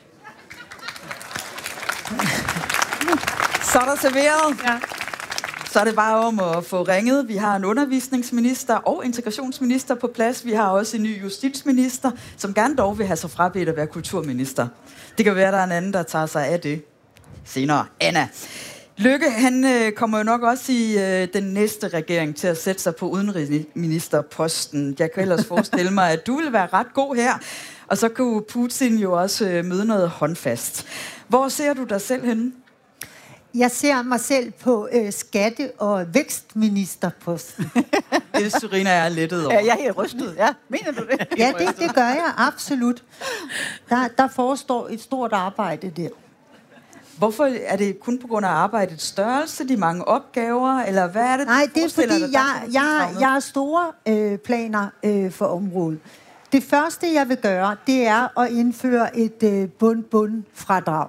S2: Så er der serveret.
S3: Ja.
S2: Så er det bare om at få ringet. Vi har en undervisningsminister og integrationsminister på plads. Vi har også en ny justitsminister, som gerne dog vil have sig frabedt at være kulturminister. Det kan være, at der er en anden, der tager sig af det senere. Anna. Lykke, han øh, kommer jo nok også i øh, den næste regering til at sætte sig på udenrigsministerposten. Jeg kan ellers forestille mig, at du vil være ret god her. Og så kunne Putin jo også øh, møde noget håndfast. Hvor ser du dig selv henne?
S4: Jeg ser mig selv på øh, skatte- og vækstministerposten.
S2: Det Serena er lettet over.
S1: Ja, jeg er helt rystet. Ja, mener du det?
S4: Ja, det, det gør jeg absolut. Der, der forestår et stort arbejde der.
S2: Hvorfor er det kun på grund af arbejdets størrelse, de mange opgaver, eller hvad er det?
S4: Nej, det er
S2: forestiller
S4: fordi,
S2: dig, der
S4: jeg,
S2: kan
S4: jeg,
S2: bidrage med?
S4: jeg har store øh, planer øh, for området. Det første, jeg vil gøre, det er at indføre et øh, bund-bund-fradrag.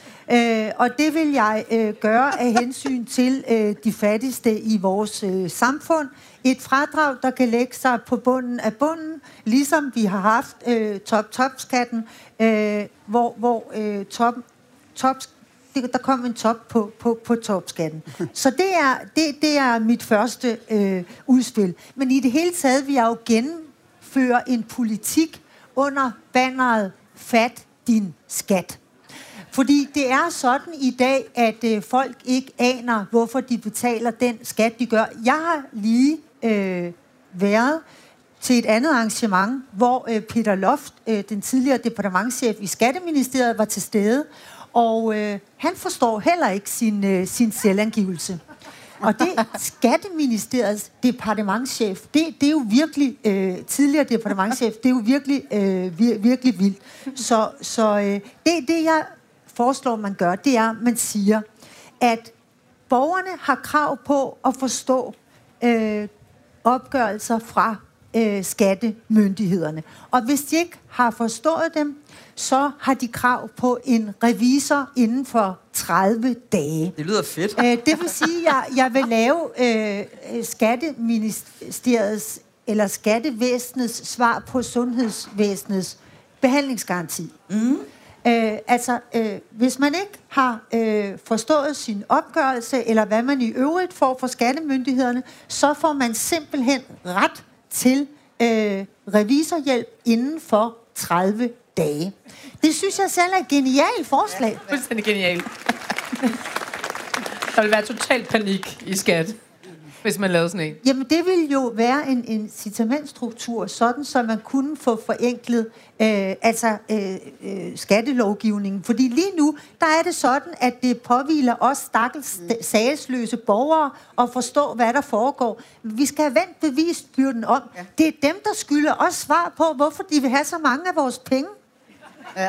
S4: Øh, og det vil jeg øh, gøre af hensyn til øh, de fattigste i vores øh, samfund. Et fradrag, der kan lægge sig på bunden af bunden, ligesom vi har haft øh, top-top-skatten, øh, hvor, hvor øh, top, top, det, der kom en top på, på, på topskatten. Så det er, det, det er mit første øh, udspil. Men i det hele taget vil jeg jo gennemføre en politik under banneret Fat din skat. Fordi det er sådan i dag, at øh, folk ikke aner, hvorfor de betaler den skat, de gør. Jeg har lige øh, været til et andet arrangement, hvor øh, Peter Loft, øh, den tidligere departementschef i Skatteministeriet, var til stede. Og øh, han forstår heller ikke sin, øh, sin selvangivelse. Og det Skatteministeriets departementschef, det, det er jo virkelig, øh, tidligere departementschef, det er jo virkelig, øh, vir, virkelig vildt. Så, så øh, det, det jeg foreslår, man gør, det er, man siger, at borgerne har krav på at forstå øh, opgørelser fra øh, skattemyndighederne. Og hvis de ikke har forstået dem, så har de krav på en revisor inden for tredive dage.
S2: Det lyder fedt.
S4: Æ, det vil sige, at jeg, jeg vil lave øh, Skatteministeriets eller Skattevæsenets svar på Sundhedsvæsenets behandlingsgaranti. Mm. Øh, altså, øh, hvis man ikke har øh, forstået sin opgørelse, eller hvad man i øvrigt får fra skattemyndighederne, så får man simpelthen ret til øh, revisorhjælp inden for tredive dage. Det synes jeg selv er et genialt forslag.
S3: Fuldstændig genialt. Der vil være total panik i skat. hvis man lavede sådan en?
S4: Jamen, det ville jo være en incitamentstruktur, sådan så man kunne få forenklet øh, altså øh, øh, skattelovgivningen. Fordi lige nu, der er det sådan, at det påhviler os stakkels sagsløse borgere at forstå, hvad der foregår. Vi skal have vendt bevisbyrden om. Ja. Det er dem, der skylder os svar på, hvorfor de vil have så mange af vores penge.
S1: Ja.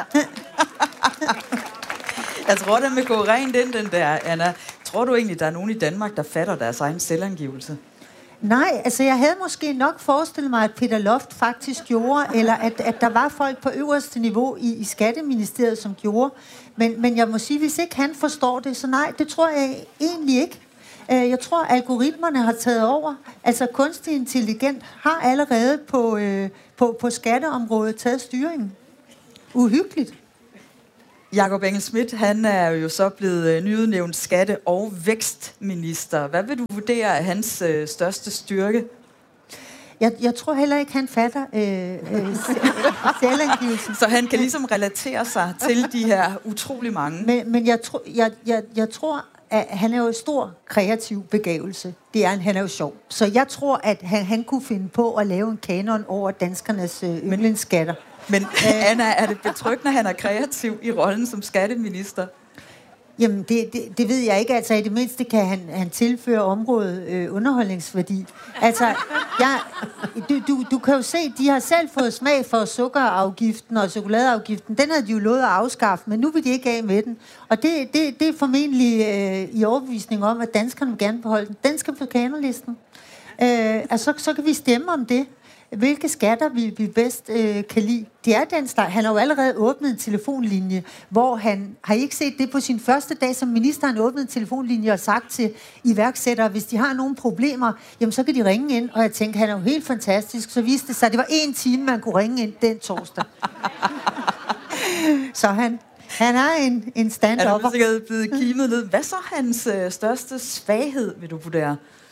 S2: Jeg tror, den vil gå rent ind, den der, Anna. Tror du egentlig, der er nogen i Danmark, der fatter deres egen selvangivelse?
S4: Nej, altså jeg havde måske nok forestillet mig, at Peter Loft faktisk gjorde, eller at, at der var folk på øverste niveau i, i Skatteministeriet, som gjorde. Men, men jeg må sige, hvis ikke han forstår det, så nej, det tror jeg egentlig ikke. Jeg tror, algoritmerne har taget over. Altså kunstig intelligens har allerede på, øh, på, på skatteområdet taget styringen. Uhyggeligt.
S2: Jakob Engel-Schmidt, han er jo så blevet nyudnævnt skatte- og vækstminister. Hvad vil du vurdere af hans øh, største styrke?
S4: Jeg, jeg tror heller ikke, han fatter øh, øh, selvangivelsen.
S2: Så han kan ligesom relatere sig til de her utrolig mange.
S4: Men, men jeg, tro, jeg, jeg, jeg tror, at han er jo en stor kreativ begævelse. Det er han, han er jo sjov. Så jeg tror, at han, han kunne finde på at lave en kanon over danskernes øh, yndlingsskatter.
S2: Men Anna, er det betryggende, at han er kreativ i rollen som skatteminister?
S4: Jamen, det, det, det ved jeg ikke. Altså, i det mindste kan han, han tilføre området øh, underholdningsværdi. Altså, jeg, du, du, du kan jo se, de har selv fået smag for sukkerafgiften og chokoladeafgiften. Den havde de jo lovet at afskaffe, men nu vil de ikke af med den. Og det, det, det er formentlig øh, i overbevisning om, at danskerne vil gerne beholde den. Den skal på kanonlisten. Øh, altså, så kan vi stemme om det. Hvilke skatter vi, vi bedst øh, kan lide. Det er den slags. Han har jo allerede åbnet en telefonlinje, hvor han, har I ikke set det på sin første dag som minister, han åbnet en telefonlinje og sagt til iværksættere, hvis de har nogle problemer, jamen så kan de ringe ind, og jeg tænker, han er jo helt fantastisk. Så viste det sig, at det var en time, man kunne ringe ind den torsdag. Så han, han er en, en stand-upper.
S2: Er du sikkert blevet kimet ned? Hvad så hans øh, største svaghed, vil du vurdere?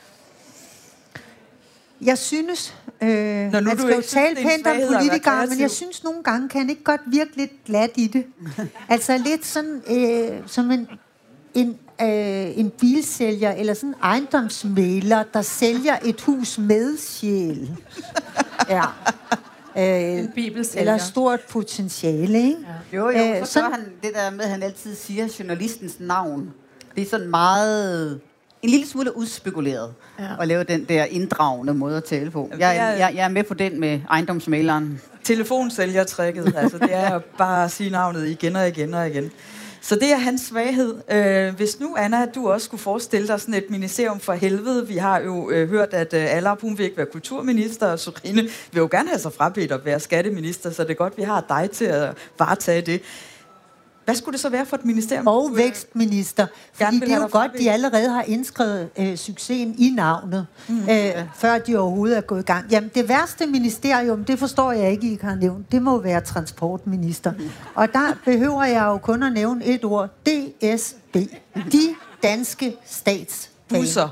S4: Jeg synes, øh,
S2: Når nu
S4: man skal jo tale pænt om politikere, men jeg synes nogle gange, kan han ikke godt virke lidt glat i det. Altså lidt sådan, øh, som en, en, øh, en bilsælger, eller sådan en ejendomsmægler, der sælger et hus med sjæl. Ja. Øh,
S3: en bibelsælger.
S4: Eller stort potentiale, ikke?
S1: Ja. Jo, jo, så
S4: øh, sådan,
S1: gør han det der med, at han altid siger journalistens navn. Det er sådan meget... En lille smule udspekuleret ja. At lave den der inddragende måde at tale på. Jeg, jeg, jeg er med på den med ejendomsmæleren.
S2: Telefonsælgertrækket, altså det er bare at sige navnet igen og igen og igen. Så det er hans svaghed. Øh, hvis nu, Anna, du også skulle forestille dig sådan et ministerium for helvede. Vi har jo øh, hørt, at øh, Allarp, hun vil ikke være kulturminister, og Sorine vil jo gerne have sig frabedt at være skatteminister, så det er godt, vi har dig til at varetage det. Hvad skulle det så være for et ministerium?
S4: Og vækstminister. Fordi det er jo godt, de allerede har indskrevet øh, succesen i navnet, mm. øh, ja. Før de overhovedet er gået i gang. Jamen, det værste ministerium, det forstår jeg ikke, I kan nævne. Det må være transportminister. Mm. Og der behøver jeg jo kun at nævne et ord. D S B. De danske stats.
S2: Busser.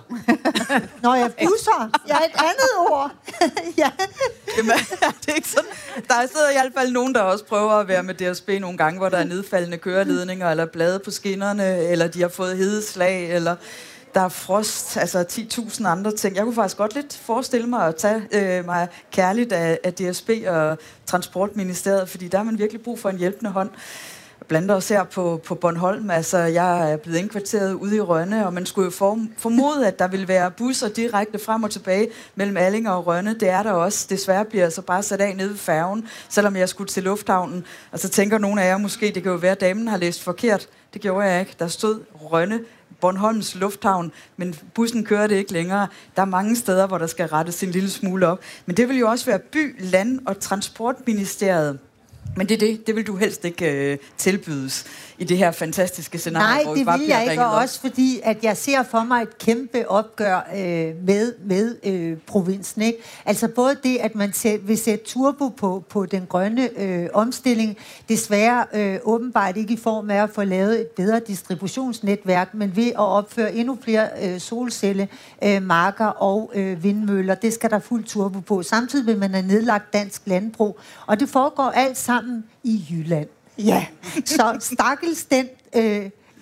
S4: Nå ja, busser. Ja, et andet ord. Ja.
S2: Jamen, det er ikke sådan. Der sidder i hvert fald nogen, der også prøver at være med D S B nogle gange, hvor der er nedfaldende køreledninger, eller blade på skinnerne, eller de har fået hedeslag, eller der er frost, altså ti tusind andre ting. Jeg kunne faktisk godt lidt forestille mig at tage øh, mig kærligt af, af D S B og Transportministeriet, fordi der har man virkelig brug for en hjælpende hånd. Blandt os her på, på Bornholm. Altså, jeg er blevet indkvarteret ude i Rønne, og man skulle jo formode, at der ville være busser direkte frem og tilbage mellem Allinge og Rønne. Det er der også. Desværre bliver så bare sat af nede ved færgen, selvom jeg skulle til lufthavnen. Og så tænker nogle af jer måske, det kan jo være, at damen har læst forkert. Det gjorde jeg ikke. Der stod Rønne, Bornholms Lufthavn, men bussen kører det ikke længere. Der er mange steder, hvor der skal rettes en lille smule op. Men det vil jo også være by-, land- og transportministeriet. Men det, det, det vil du helst ikke øh, tilbydes i det her fantastiske scenarie,
S4: Nej,
S2: hvor vi
S4: det
S2: bare
S4: vil
S2: bliver
S4: jeg ikke,
S2: ringet
S4: og
S2: op.
S4: også fordi, at jeg ser for mig et kæmpe opgør øh, med, med øh, provinsen. Ikke? Altså både det, at man sæt, vil sætte turbo på, på den grønne øh, omstilling, desværre øh, åbenbart ikke i form af at få lavet et bedre distributionsnetværk, men ved at opføre endnu flere øh, solcellemarker øh, og øh, vindmøller. Det skal der fuld turbo på. Samtidig vil man have nedlagt dansk landbrug, og det foregår alt sammen i Jylland. Ja, så stakkels den øh,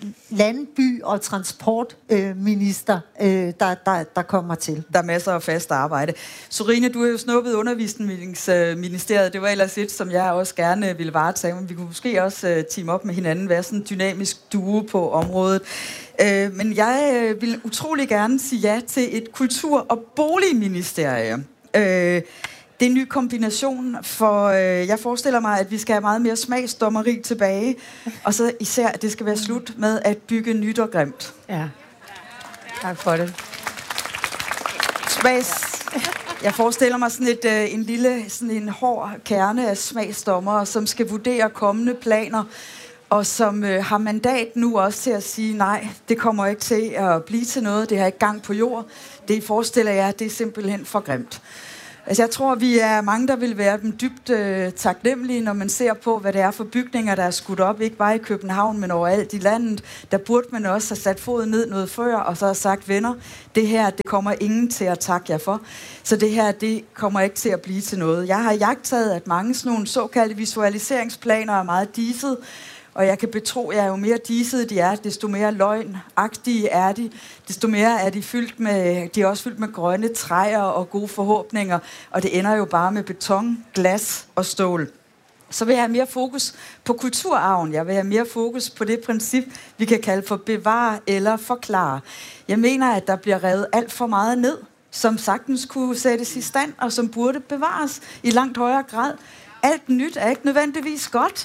S4: landby- og transportminister, øh, der, der, der kommer til.
S2: Der er masser af fast arbejde. Sorine, du er jo snuppet undervisningsministeriet. Det var ellers et, som jeg også gerne ville varetage, men vi kunne måske også uh, teame op med hinanden, være sådan en dynamisk duo på området. Uh, men jeg uh, vil utrolig gerne sige ja til et kultur- og boligministerie. Uh, Det er en ny kombination, for øh, jeg forestiller mig, at vi skal have meget mere smagsdommeri tilbage, og så især, at det skal være slut med at bygge nyt og grimt.
S3: Ja, tak for det.
S2: Smags... Jeg forestiller mig sådan et, øh, en lille, sådan en hård kerne af smagsdommere, som skal vurdere kommende planer, og som øh, har mandat nu også til at sige, nej, det kommer ikke til at blive til noget, det har ikke gang på jord. Det forestiller jeg, det er simpelthen for grimt. Altså, jeg tror, vi er mange, der vil være dem dybt øh, taknemmelige, når man ser på, hvad det er for bygninger, der er skudt op, ikke bare i København, men overalt i landet. Der burde man også have sat foden ned noget før, og så har sagt, venner, det her, det kommer ingen til at takke jer for. Så det her, det kommer ikke til at blive til noget. Jeg har jagttaget, at mange sådan nogle såkaldte visualiseringsplaner er meget diset, og jeg kan betro, at jo mere disede de er, desto mere løgnagtige er de, desto mere er de fyldt med, de er også fyldt med grønne træer og gode forhåbninger, og det ender jo bare med beton, glas og stål. Så vil jeg have mere fokus på kulturarven. Jeg vil have mere fokus på det princip, vi kan kalde for bevare eller forklare. Jeg mener, at der bliver revet alt for meget ned, som sagtens kunne sættes i stand, og som burde bevares i langt højere grad. Alt nyt er ikke nødvendigvis godt.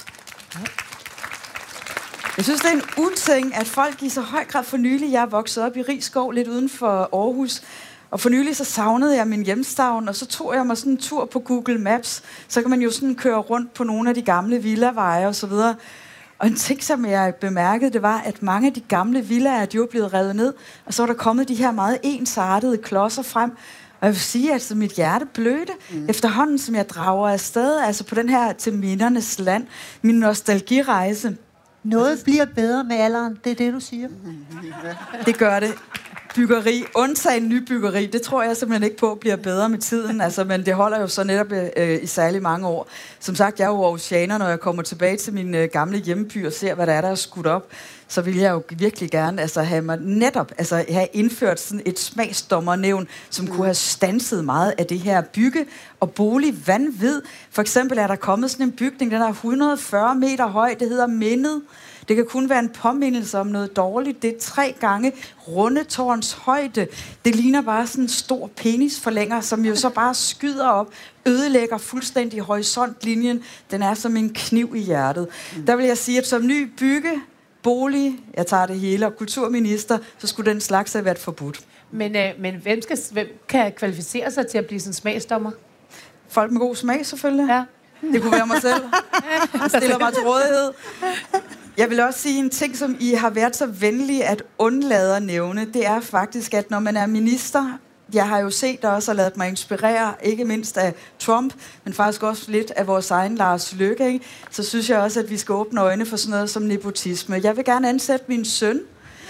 S2: Jeg synes, det er en uting, at folk i så høj grad for nylig, jeg er vokset op i Rigskov, lidt uden for Aarhus, og for nylig så savnede jeg min hjemstavn, og så tog jeg mig sådan en tur på Google Maps. Så kan man jo sådan køre rundt på nogle af de gamle villaveje og så videre. Og en ting, som jeg bemærkede, det var, at mange af de gamle villaer, de var blevet revet ned, og så var der kommet de her meget ensartede klodser frem. Og jeg vil sige, at altså, mit hjerte blødte mm. efterhånden, som jeg drager afsted, altså på den her til mindernes land, min nostalgirejse.
S4: Noget bliver bedre med alderen, det er det, du siger.
S2: Det gør det. Byggeri, undtagen nybyggeri, det tror jeg simpelthen ikke på bliver bedre med tiden, altså, men det holder jo så netop øh, i særlig mange år. Som sagt, jeg er jo aarhusianer, når jeg kommer tilbage til min øh, gamle hjemby og ser, hvad der er, der er skudt op, så vil jeg jo virkelig gerne altså, have mig netop altså, have indført sådan et smagsdommernævn, som mm. kunne have standset meget af det her bygge- og boligvanvid. For eksempel er der kommet sådan en bygning, den er et hundrede og fyrre meter høj, det hedder Mindet. Det kan kun være en påmindelse om noget dårligt. Det er tre gange Rundetårns højde. Det ligner bare sådan en stor penisforlænger, som jo så bare skyder op, ødelægger fuldstændig horisontlinjen. Den er som en kniv i hjertet. Mm. Der vil jeg sige, at som ny bygge, bolig, jeg tager det hele, og kulturminister, så skulle den slags have været forbudt.
S3: Men, øh, men hvem, skal, hvem kan kvalificere sig til at blive sådan en smagsdommer?
S2: Folk med god smag, selvfølgelig.
S3: Ja.
S2: Det kunne være mig selv. Jeg stiller mig til rådighed. Jeg vil også sige en ting, som I har været så venlige at undlade at nævne. Det er faktisk, at når man er minister, jeg har jo set og også ladet mig inspirere, ikke mindst af Trump, men faktisk også lidt af vores egen Lars Løkke, ikke? Så synes jeg også, at vi skal åbne øjne for sådan noget som nepotisme. Jeg vil gerne ansætte min søn.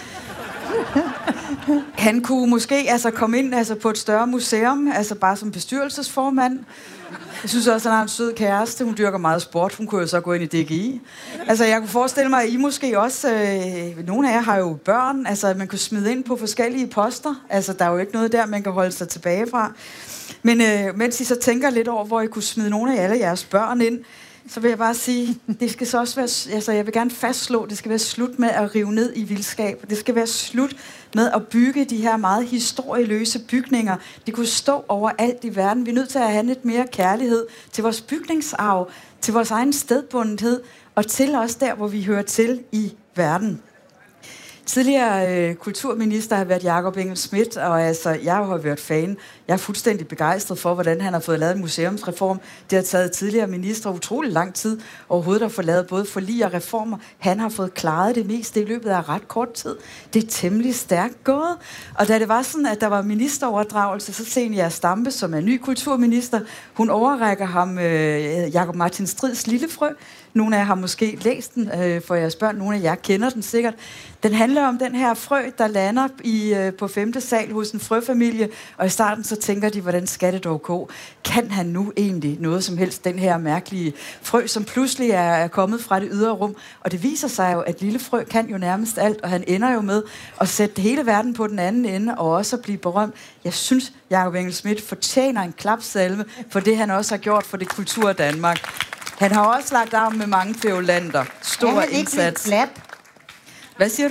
S2: Han kunne måske altså komme ind altså på et større museum, altså bare som bestyrelsesformand. Jeg synes også, at han har en sød kæreste. Hun dyrker meget sport. Hun kunne jo så gå ind i D G I. Altså, jeg kunne forestille mig, at I måske også... Øh, nogle af jer har jo børn. Altså, man kan smide ind på forskellige poster. Altså, der er jo ikke noget der, man kan holde sig tilbage fra. Men øh, mens I så tænker lidt over, hvor I kunne smide nogle af alle jeres børn ind, så vil jeg bare sige, det skal så også være... Altså, jeg vil gerne fastslå, det skal være slut med at rive ned i vildskab. Det skal være slut med at bygge de her meget historieløse bygninger. De kunne stå overalt i verden. Vi er nødt til at have lidt mere kærlighed til vores bygningsarv, til vores egen stedbundethed, og til os der, hvor vi hører til i verden. Tidligere øh, kulturminister har været Jakob Engel-Schmidt, og altså, jeg har været fan. Jeg er fuldstændig begejstret for, hvordan han har fået lavet en museumsreform. Det har taget tidligere minister utrolig lang tid overhovedet at få lavet både forlig og reformer. Han har fået klaret det meste i løbet af ret kort tid. Det er temmelig stærkt gået. Og da det var sådan, at der var ministeroverdragelse, så Zenia Stampe, som er ny kulturminister, hun overrækker ham øh, Jakob Martin Strids Lillefrø. Nogle af jer har måske læst den øh, for jeres børn. Nogle af jer kender den sikkert. Den handler handler om den her frø, der lander i, øh, på femte sal hos en frøfamilie, og i starten så tænker de, hvordan skal det dog gå? Kan han nu egentlig noget som helst, den her mærkelige frø, som pludselig er, er kommet fra det ydre rum? Og det viser sig jo, at lille frø kan jo nærmest alt, og han ender jo med at sætte hele verden på den anden ende, og også at blive berømt. Jeg synes, Jakob Engel-Schmidt fortjener en klapsalve for det, han også har gjort for det kultur Danmark. Han har også lagt arm med mange feolander. Stor
S4: er han
S2: indsats.
S4: Ikke lidt glat?
S2: Hvad siger du?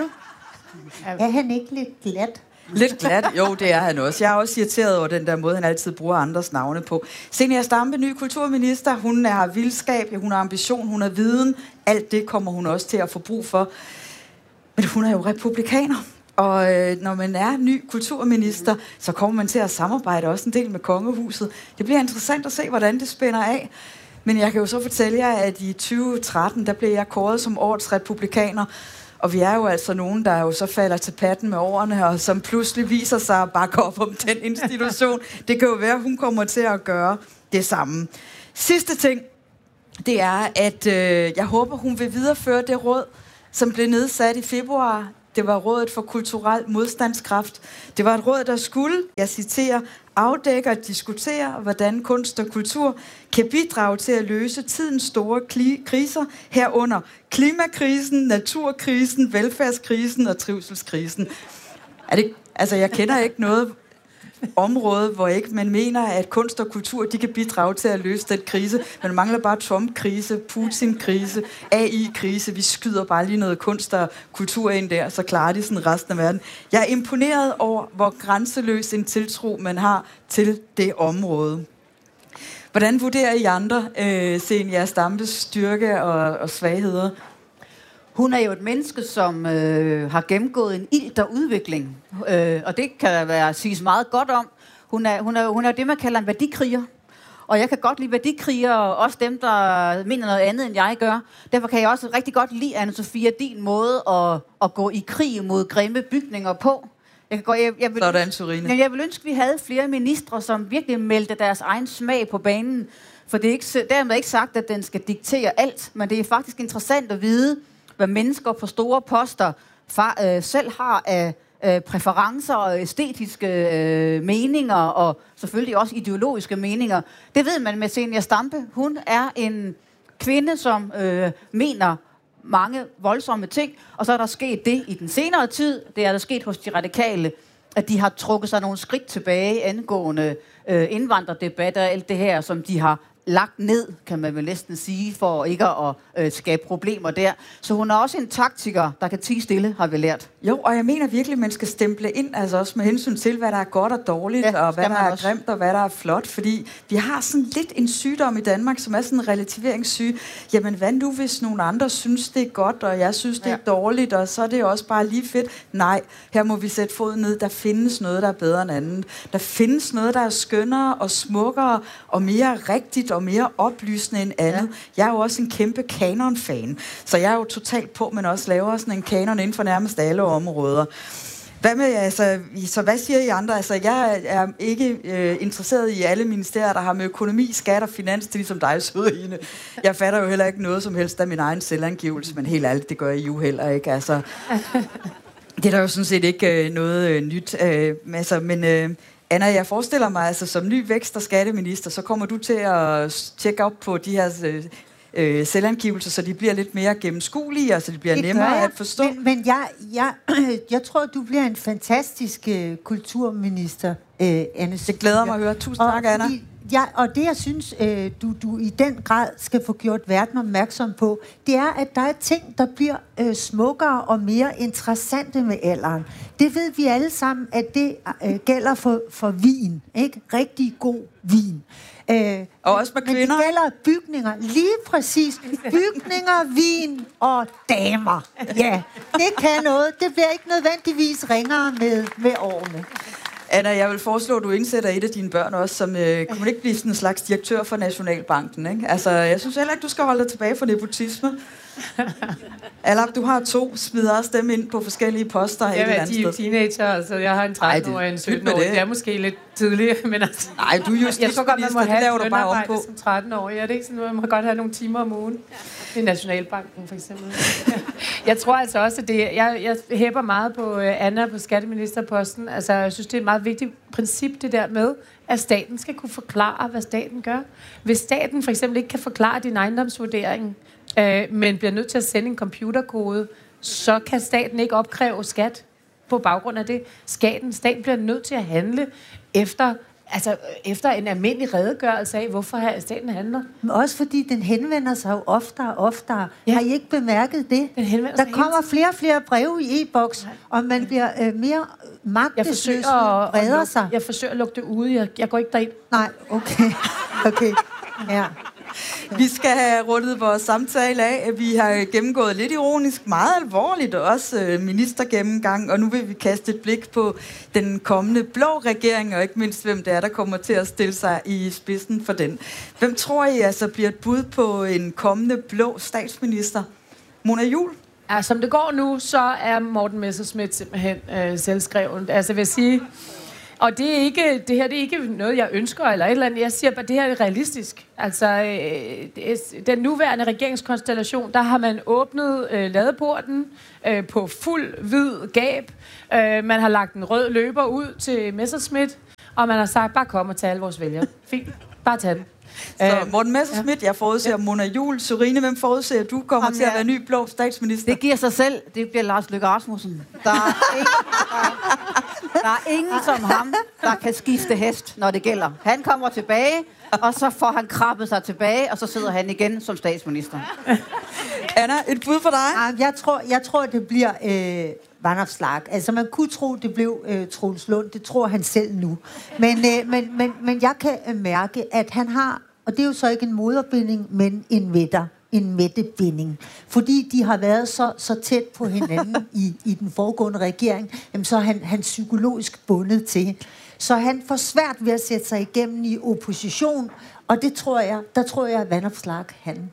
S4: Er han ikke lidt glat?
S2: Lidt glat? Jo, det er han også. Jeg er også irriteret over den der måde, han altid bruger andres navne på. Zenia Stampe, ny kulturminister. Hun har vildskab, hun har ambition, hun har viden. Alt det kommer hun også til at få brug for. Men hun er jo republikaner. Og øh, når man er ny kulturminister, så kommer man til at samarbejde også en del med kongehuset. Det bliver interessant at se, hvordan det spænder af. Men jeg kan jo så fortælle jer, at i tyve tretten, der blev jeg kåret som årets republikaner. Og vi er jo altså nogen, der jo så falder til patten med årene, og som pludselig viser sig at bakke op om den institution. Det kan jo være, at hun kommer til at gøre det samme. Sidste ting, det er, at øh, jeg håber, hun vil videreføre det råd, som blev nedsat i februar. Det var Rådet for Kulturel Modstandskraft. Det var et råd, der skulle, jeg citerer, afdække og diskutere, hvordan kunst og kultur kan bidrage til at løse tidens store kli- kriser, herunder klimakrisen, naturkrisen, velfærdskrisen og trivselskrisen. Er det, altså, jeg kender ikke noget område, hvor ikke man mener, at kunst og kultur, de kan bidrage til at løse den krise. Man mangler bare Trump-krise, Putin-krise, A I-krise. Vi skyder bare lige noget kunst og kultur ind der, så klarer de sådan resten af verden. Jeg er imponeret over, hvor grænseløs en tiltro man har til det område. Hvordan vurderer I andre, øh, Zenia Stampes styrke og, og svagheder?
S1: Hun er jo et menneske, som øh, har gennemgået en ild og udvikling, øh, og det kan der være siges meget godt om. Hun er, hun, er, hun er det, man kalder en værdikriger, og jeg kan godt lide værdikrigere, også dem, der mener noget andet, end jeg gør. Derfor kan jeg også rigtig godt lide, Anne-Sophia, din måde at, at gå i krig mod grimme bygninger på. Jeg, kan gå, jeg, jeg, vil,
S2: Sådan, Surine.
S1: jeg vil ønske, at vi havde flere ministre, som virkelig meldte deres egen smag på banen, for det er ikke, dermed ikke sagt, at den skal diktere alt, men det er faktisk interessant at vide, hvad mennesker på store poster far, øh, selv har af øh, præferencer og æstetiske øh, meninger, og selvfølgelig også ideologiske meninger. Det ved man med Zenia Stampe. Hun er en kvinde, som øh, mener mange voldsomme ting, og så er der sket det i den senere tid. Det er der sket hos de radikale, at de har trukket sig nogle skridt tilbage angående øh, indvandrerdebatter og alt det her, som de har lagt ned, kan man vel næsten sige, for ikke at øh, skabe problemer der. Så hun er også en taktiker, der kan tie stille, har vi lært.
S2: Jo, og jeg mener virkelig, at man skal stemple ind, altså også med hensyn til, hvad der er godt og dårligt, ja, og hvad der er også grimt, og hvad der er flot. Fordi vi har sådan lidt en sygdom i Danmark, som er sådan en relativeringssyge. Jamen, hvad nu, hvis nogle andre synes, det er godt, og jeg synes, det er ja. dårligt, og så er det også bare lige fedt. Nej, her må vi sætte foden ned. Der findes noget, der er bedre end andet. Der findes noget, der er skønnere og smukkere, og mere rigtigt, og mere oplysende end andet. Ja. Jeg er jo også en kæmpe kanon-fan, så jeg er jo totalt på, men også laver sådan en kanon inden for nærmest alle områder. Hvad med, altså, så hvad siger I andre? Altså, jeg er ikke øh, interesseret i alle ministerier, der har med økonomi, skat og finans, det ligesom dig, Søderine. Jeg fatter jo heller ikke noget som helst af min egen selvangivelse, men helt ærligt, det gør I jo heller ikke. Altså, det er der jo sådan set ikke øh, noget øh, nyt. Øh, altså, men øh, Anna, jeg forestiller mig, altså som ny vækst- og skatteminister, så kommer du til at tjekke op på de her øh, øh, selvangivelser, så de bliver lidt mere gennemskuelige, og så de bliver det nemmere at forstå.
S4: Men, men jeg, jeg, jeg tror, du bliver en fantastisk øh, kulturminister, øh, Anne.
S2: Det glæder mig at høre. Tusind tak, Anna.
S4: Fordi, ja, og det, jeg synes, øh, du, du i den grad skal få gjort verden opmærksom på, det er, at der er ting, der bliver øh, smukkere og mere interessante med alderen. Det ved vi alle sammen, at det øh, gælder for, for vin, ikke? Rigtig god vin. Øh,
S2: og også med kvinder.
S4: Men det gælder bygninger, lige præcis. Bygninger, vin og damer. Ja, det kan noget. Det bliver ikke nødvendigvis ringere med, med årene.
S2: Anna, jeg vil foreslå, at du indsætter et af dine børn også, som øh, kunne man ikke blive sådan en slags direktør for Nationalbanken, ikke? Altså, jeg synes heller ikke, du skal holde dig tilbage for nepotisme. Alap, du har to, smider også dem ind på forskellige poster et eller andet sted.
S3: Jeg er teenager, altså jeg har en tretten-årig og en sytten-årig. Det er måske lidt tidligt, men altså...
S2: Nej, du er justitsminister, det laver du bare om på.
S3: Som tretten-årig, er det ikke sådan, man må godt have nogle timer om ugen? I Nationalbanken, for eksempel. Jeg tror altså også, at det... Jeg, jeg hæpper meget på Anna på skatteministerposten. Altså, jeg synes, det er et meget vigtigt princip, det der med, at staten skal kunne forklare, hvad staten gør. Hvis staten for eksempel ikke kan forklare din ejendomsvurdering, øh, men bliver nødt til at sende en computerkode, så kan staten ikke opkræve skat på baggrund af det. Staten, staten bliver nødt til at handle efter, altså, efter en almindelig redegørelse af, hvorfor staten handler.
S4: Men også fordi den henvender sig jo oftere og oftere. Ja. Har I ikke bemærket det? Der kommer flere og flere breve i e-boks, ja. Og man bliver øh, mere magtesløs og breder sig.
S3: Jeg forsøger at lukke det ude. Jeg, jeg går ikke derind.
S4: Nej, okay. Okay, ja.
S2: Vi skal have rundet vores samtale af. Vi har gennemgået lidt ironisk, meget alvorligt, og også ministergennemgang, og nu vil vi kaste et blik på den kommende blå regering, og ikke mindst, hvem det er, der kommer til at stille sig i spidsen for den. Hvem tror I altså bliver et bud på en kommende blå statsminister? Mona Juul?
S3: Ja, som det går nu, så er Morten Messerschmidt simpelthen øh, selvskreven. Altså, jeg vil sige... Og det er ikke, det her det er ikke noget, jeg ønsker, eller et eller andet. Jeg siger bare, at det her er realistisk. Altså, øh, den nuværende regeringskonstellation, der har man åbnet øh, ladeporten øh, på fuld hvid gab. Øh, man har lagt en rød løber ud til Messerschmidt, og man har sagt, bare kom og tag alle vores vælgere. Fint, bare tag den.
S2: Så Morten Messerschmidt, ja. Jeg forudser ja. Mona Juul. Sørine, hvem forudser du kommer Jamen, til at være ny blå statsminister?
S1: Det giver sig selv. Det bliver Lars Løkke Rasmussen. Der er, ingen, der, der er ingen som ham, der kan skifte hest, når det gælder. Han kommer tilbage, og så får han krabbet sig tilbage, og så sidder han igen som statsminister.
S2: Anna, et bud for dig?
S4: Jeg tror, jeg tror det bliver øh, Vanopslagh. Altså, man kunne tro, det blev øh, Troels Lund. Det tror han selv nu. Men, øh, men, men, men jeg kan øh, mærke, at han har, og det er jo så ikke en moderbinding, men en mætter. En mættebinding. Fordi de har været så, så tæt på hinanden i, i den foregående regering, jamen, så er han, han psykologisk bundet til. Så han får svært ved at sætte sig igennem i opposition, og det tror jeg, der tror jeg, at Vanopslagh, han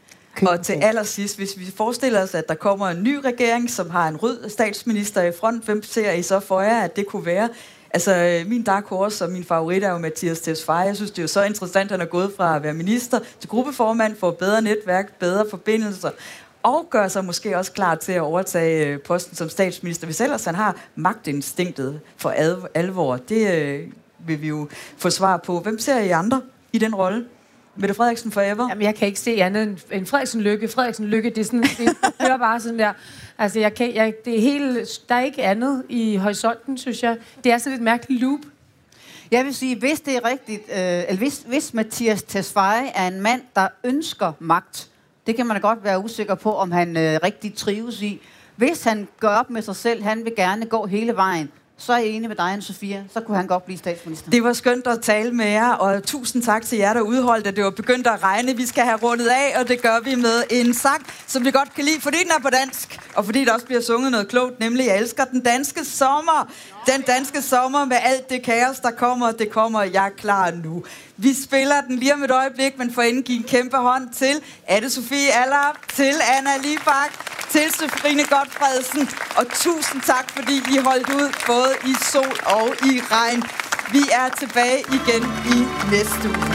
S2: Og til allersidst, hvis vi forestiller os, at der kommer en ny regering, som har en rød statsminister i front, hvem ser I så for jer, at det kunne være? Altså, min dark horse og min favorit er jo Mattias Tesfaye. Jeg synes, det er jo så interessant, at han er gået fra at være minister til gruppeformand, for bedre netværk, bedre forbindelser, og gør sig måske også klar til at overtage posten som statsminister, hvis ellers han har magtinstinktet for alvor. Det øh, vil vi jo få svar på. Hvem ser I andre i den rolle? Mette Frederiksen forever?
S3: Jamen, jeg kan ikke se andet end Frederiksen Lykke. Frederiksen Lykke, det er sådan, det hører bare sådan der. Altså, jeg kan, jeg, det er helt, der er ikke andet i horisonten, synes jeg. Det er sådan et mærkeligt loop.
S1: Jeg vil sige, hvis det er rigtigt, øh, eller hvis, hvis Mattias Tesfaye er en mand, der ønsker magt, det kan man godt være usikker på, om han øh, rigtig trives i. Hvis han gør op med sig selv, han vil gerne gå hele vejen, så er jeg enig med dig, Anne-Sophia. Så kunne han godt blive statsminister.
S2: Det var skønt at tale med jer, og tusind tak til jer, der udholdt, at det var begyndt at regne. Vi skal have rundet af, og det gør vi med en sang, som vi godt kan lide, fordi den er på dansk, og fordi der også bliver sunget noget klogt, nemlig Jeg elsker den danske sommer. Den danske sommer med alt det kaos, der kommer, det kommer, jeg er klar nu. Vi spiller den lige om et øjeblik, men for inden give en kæmpe hånd til Anne-Sophie Allap, til Anna Libak, til Sofrine Gotfredsen, og tusind tak, fordi I holdt ud både i sol og i regn. Vi er tilbage igen i næste uge.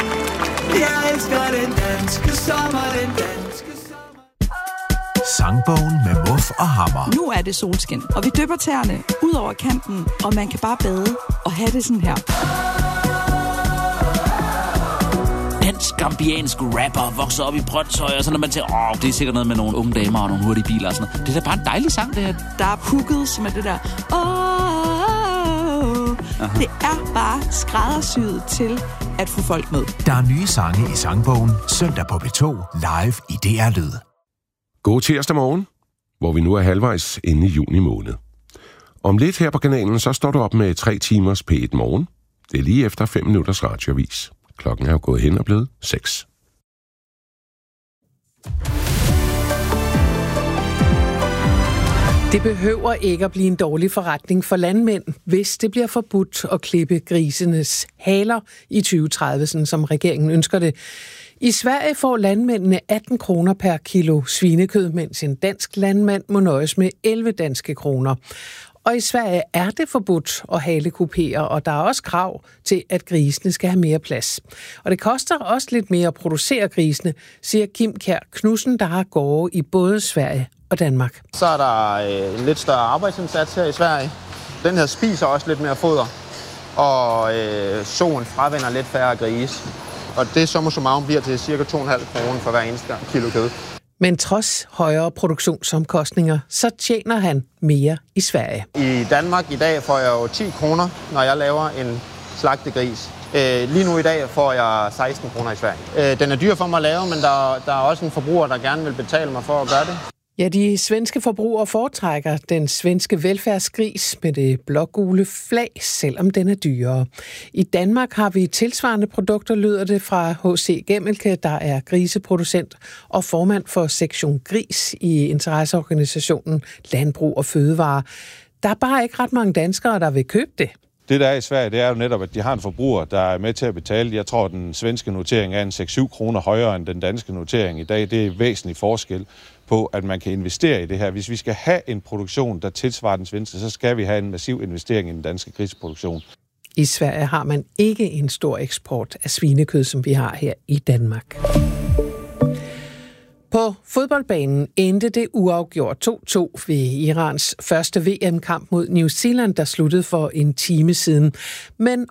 S5: Jeg elsker den danske sommer, den danske sommer.
S6: Sangbogen med Muff og Hammer.
S7: Nu er det solskin, og vi dypper tæerne ud over kanten, og man kan bare bade og have det sådan her.
S8: Dansk-gambiansk rapper vokser op i Brøndshøj, og så når man tænker, åh, det er sikkert noget med nogle unge damer og nogle hurtige biler og sådan noget. Det er da bare en dejlig sang, det her.
S7: Der er pukket, som er det der, åh, det er bare skræddersyet til at få folk med.
S6: Der er nye sange i Sangbogen, søndag på P to, live i D R Lyd.
S9: God tirsdag morgen, hvor vi nu er halvvejs inde i juni måned. Om lidt her på kanalen, så står du op med tre timers P et morgen. Det er lige efter fem minutters radioavis. Klokken er jo gået hen og blevet seks.
S10: D Det behøver ikke at blive en dårlig forretning for landmænd, hvis det bliver forbudt at klippe grisenes haler i tyve tredive, sådan som regeringen ønsker det. I Sverige får landmændene atten kroner per kilo svinekød, mens en dansk landmand må nøjes med elleve danske kroner. Og i Sverige er det forbudt at halekupere, og der er også krav til, at grisene skal have mere plads. Og det koster også lidt mere at producere grisene, siger Kim Kjær Knudsen, der har gårde i både Sverige og Danmark.
S11: Så er der en lidt større arbejdsindsats her i Sverige. Den her spiser også lidt mere foder, og øh, soen fravender lidt færre grise. Og det summa summarum bliver til cirka to komma fem kroner for hver eneste kilo kød. Men
S10: trods højere produktionsomkostninger, så tjener han mere i Sverige.
S11: I Danmark i dag får jeg jo ti kroner, når jeg laver en slagtegris. Lige nu i dag får jeg seksten kroner i Sverige. Den er dyr for mig at lave, men der, der er også en forbruger, der gerne vil betale mig for at gøre det.
S10: Ja, de svenske forbrugere foretrækker den svenske velfærdsgris med det blågule flag, selvom den er dyrere. I Danmark har vi tilsvarende produkter, lyder det fra H C Gemmelke, der er griseproducent og formand for sektion Gris i interesseorganisationen Landbrug og Fødevare. Der er bare ikke ret mange danskere, der vil købe det.
S12: Det, der er i Sverige, det er jo netop, at de har en forbruger, der er med til at betale. Jeg tror, at den svenske notering er en seks syv kroner højere end den danske notering i dag. Det er væsentlig forskel på, at man kan investere i det her. Hvis vi skal have en produktion, der tilsvarer den svenske, så skal vi have en massiv investering i den danske griseproduktion.
S10: I Sverige har man ikke en stor eksport af svinekød, som vi har her i Danmark. På fodboldbanen endte det uafgjort to to ved Irans første V M-kamp mod New Zealand, der sluttede for en time siden. Men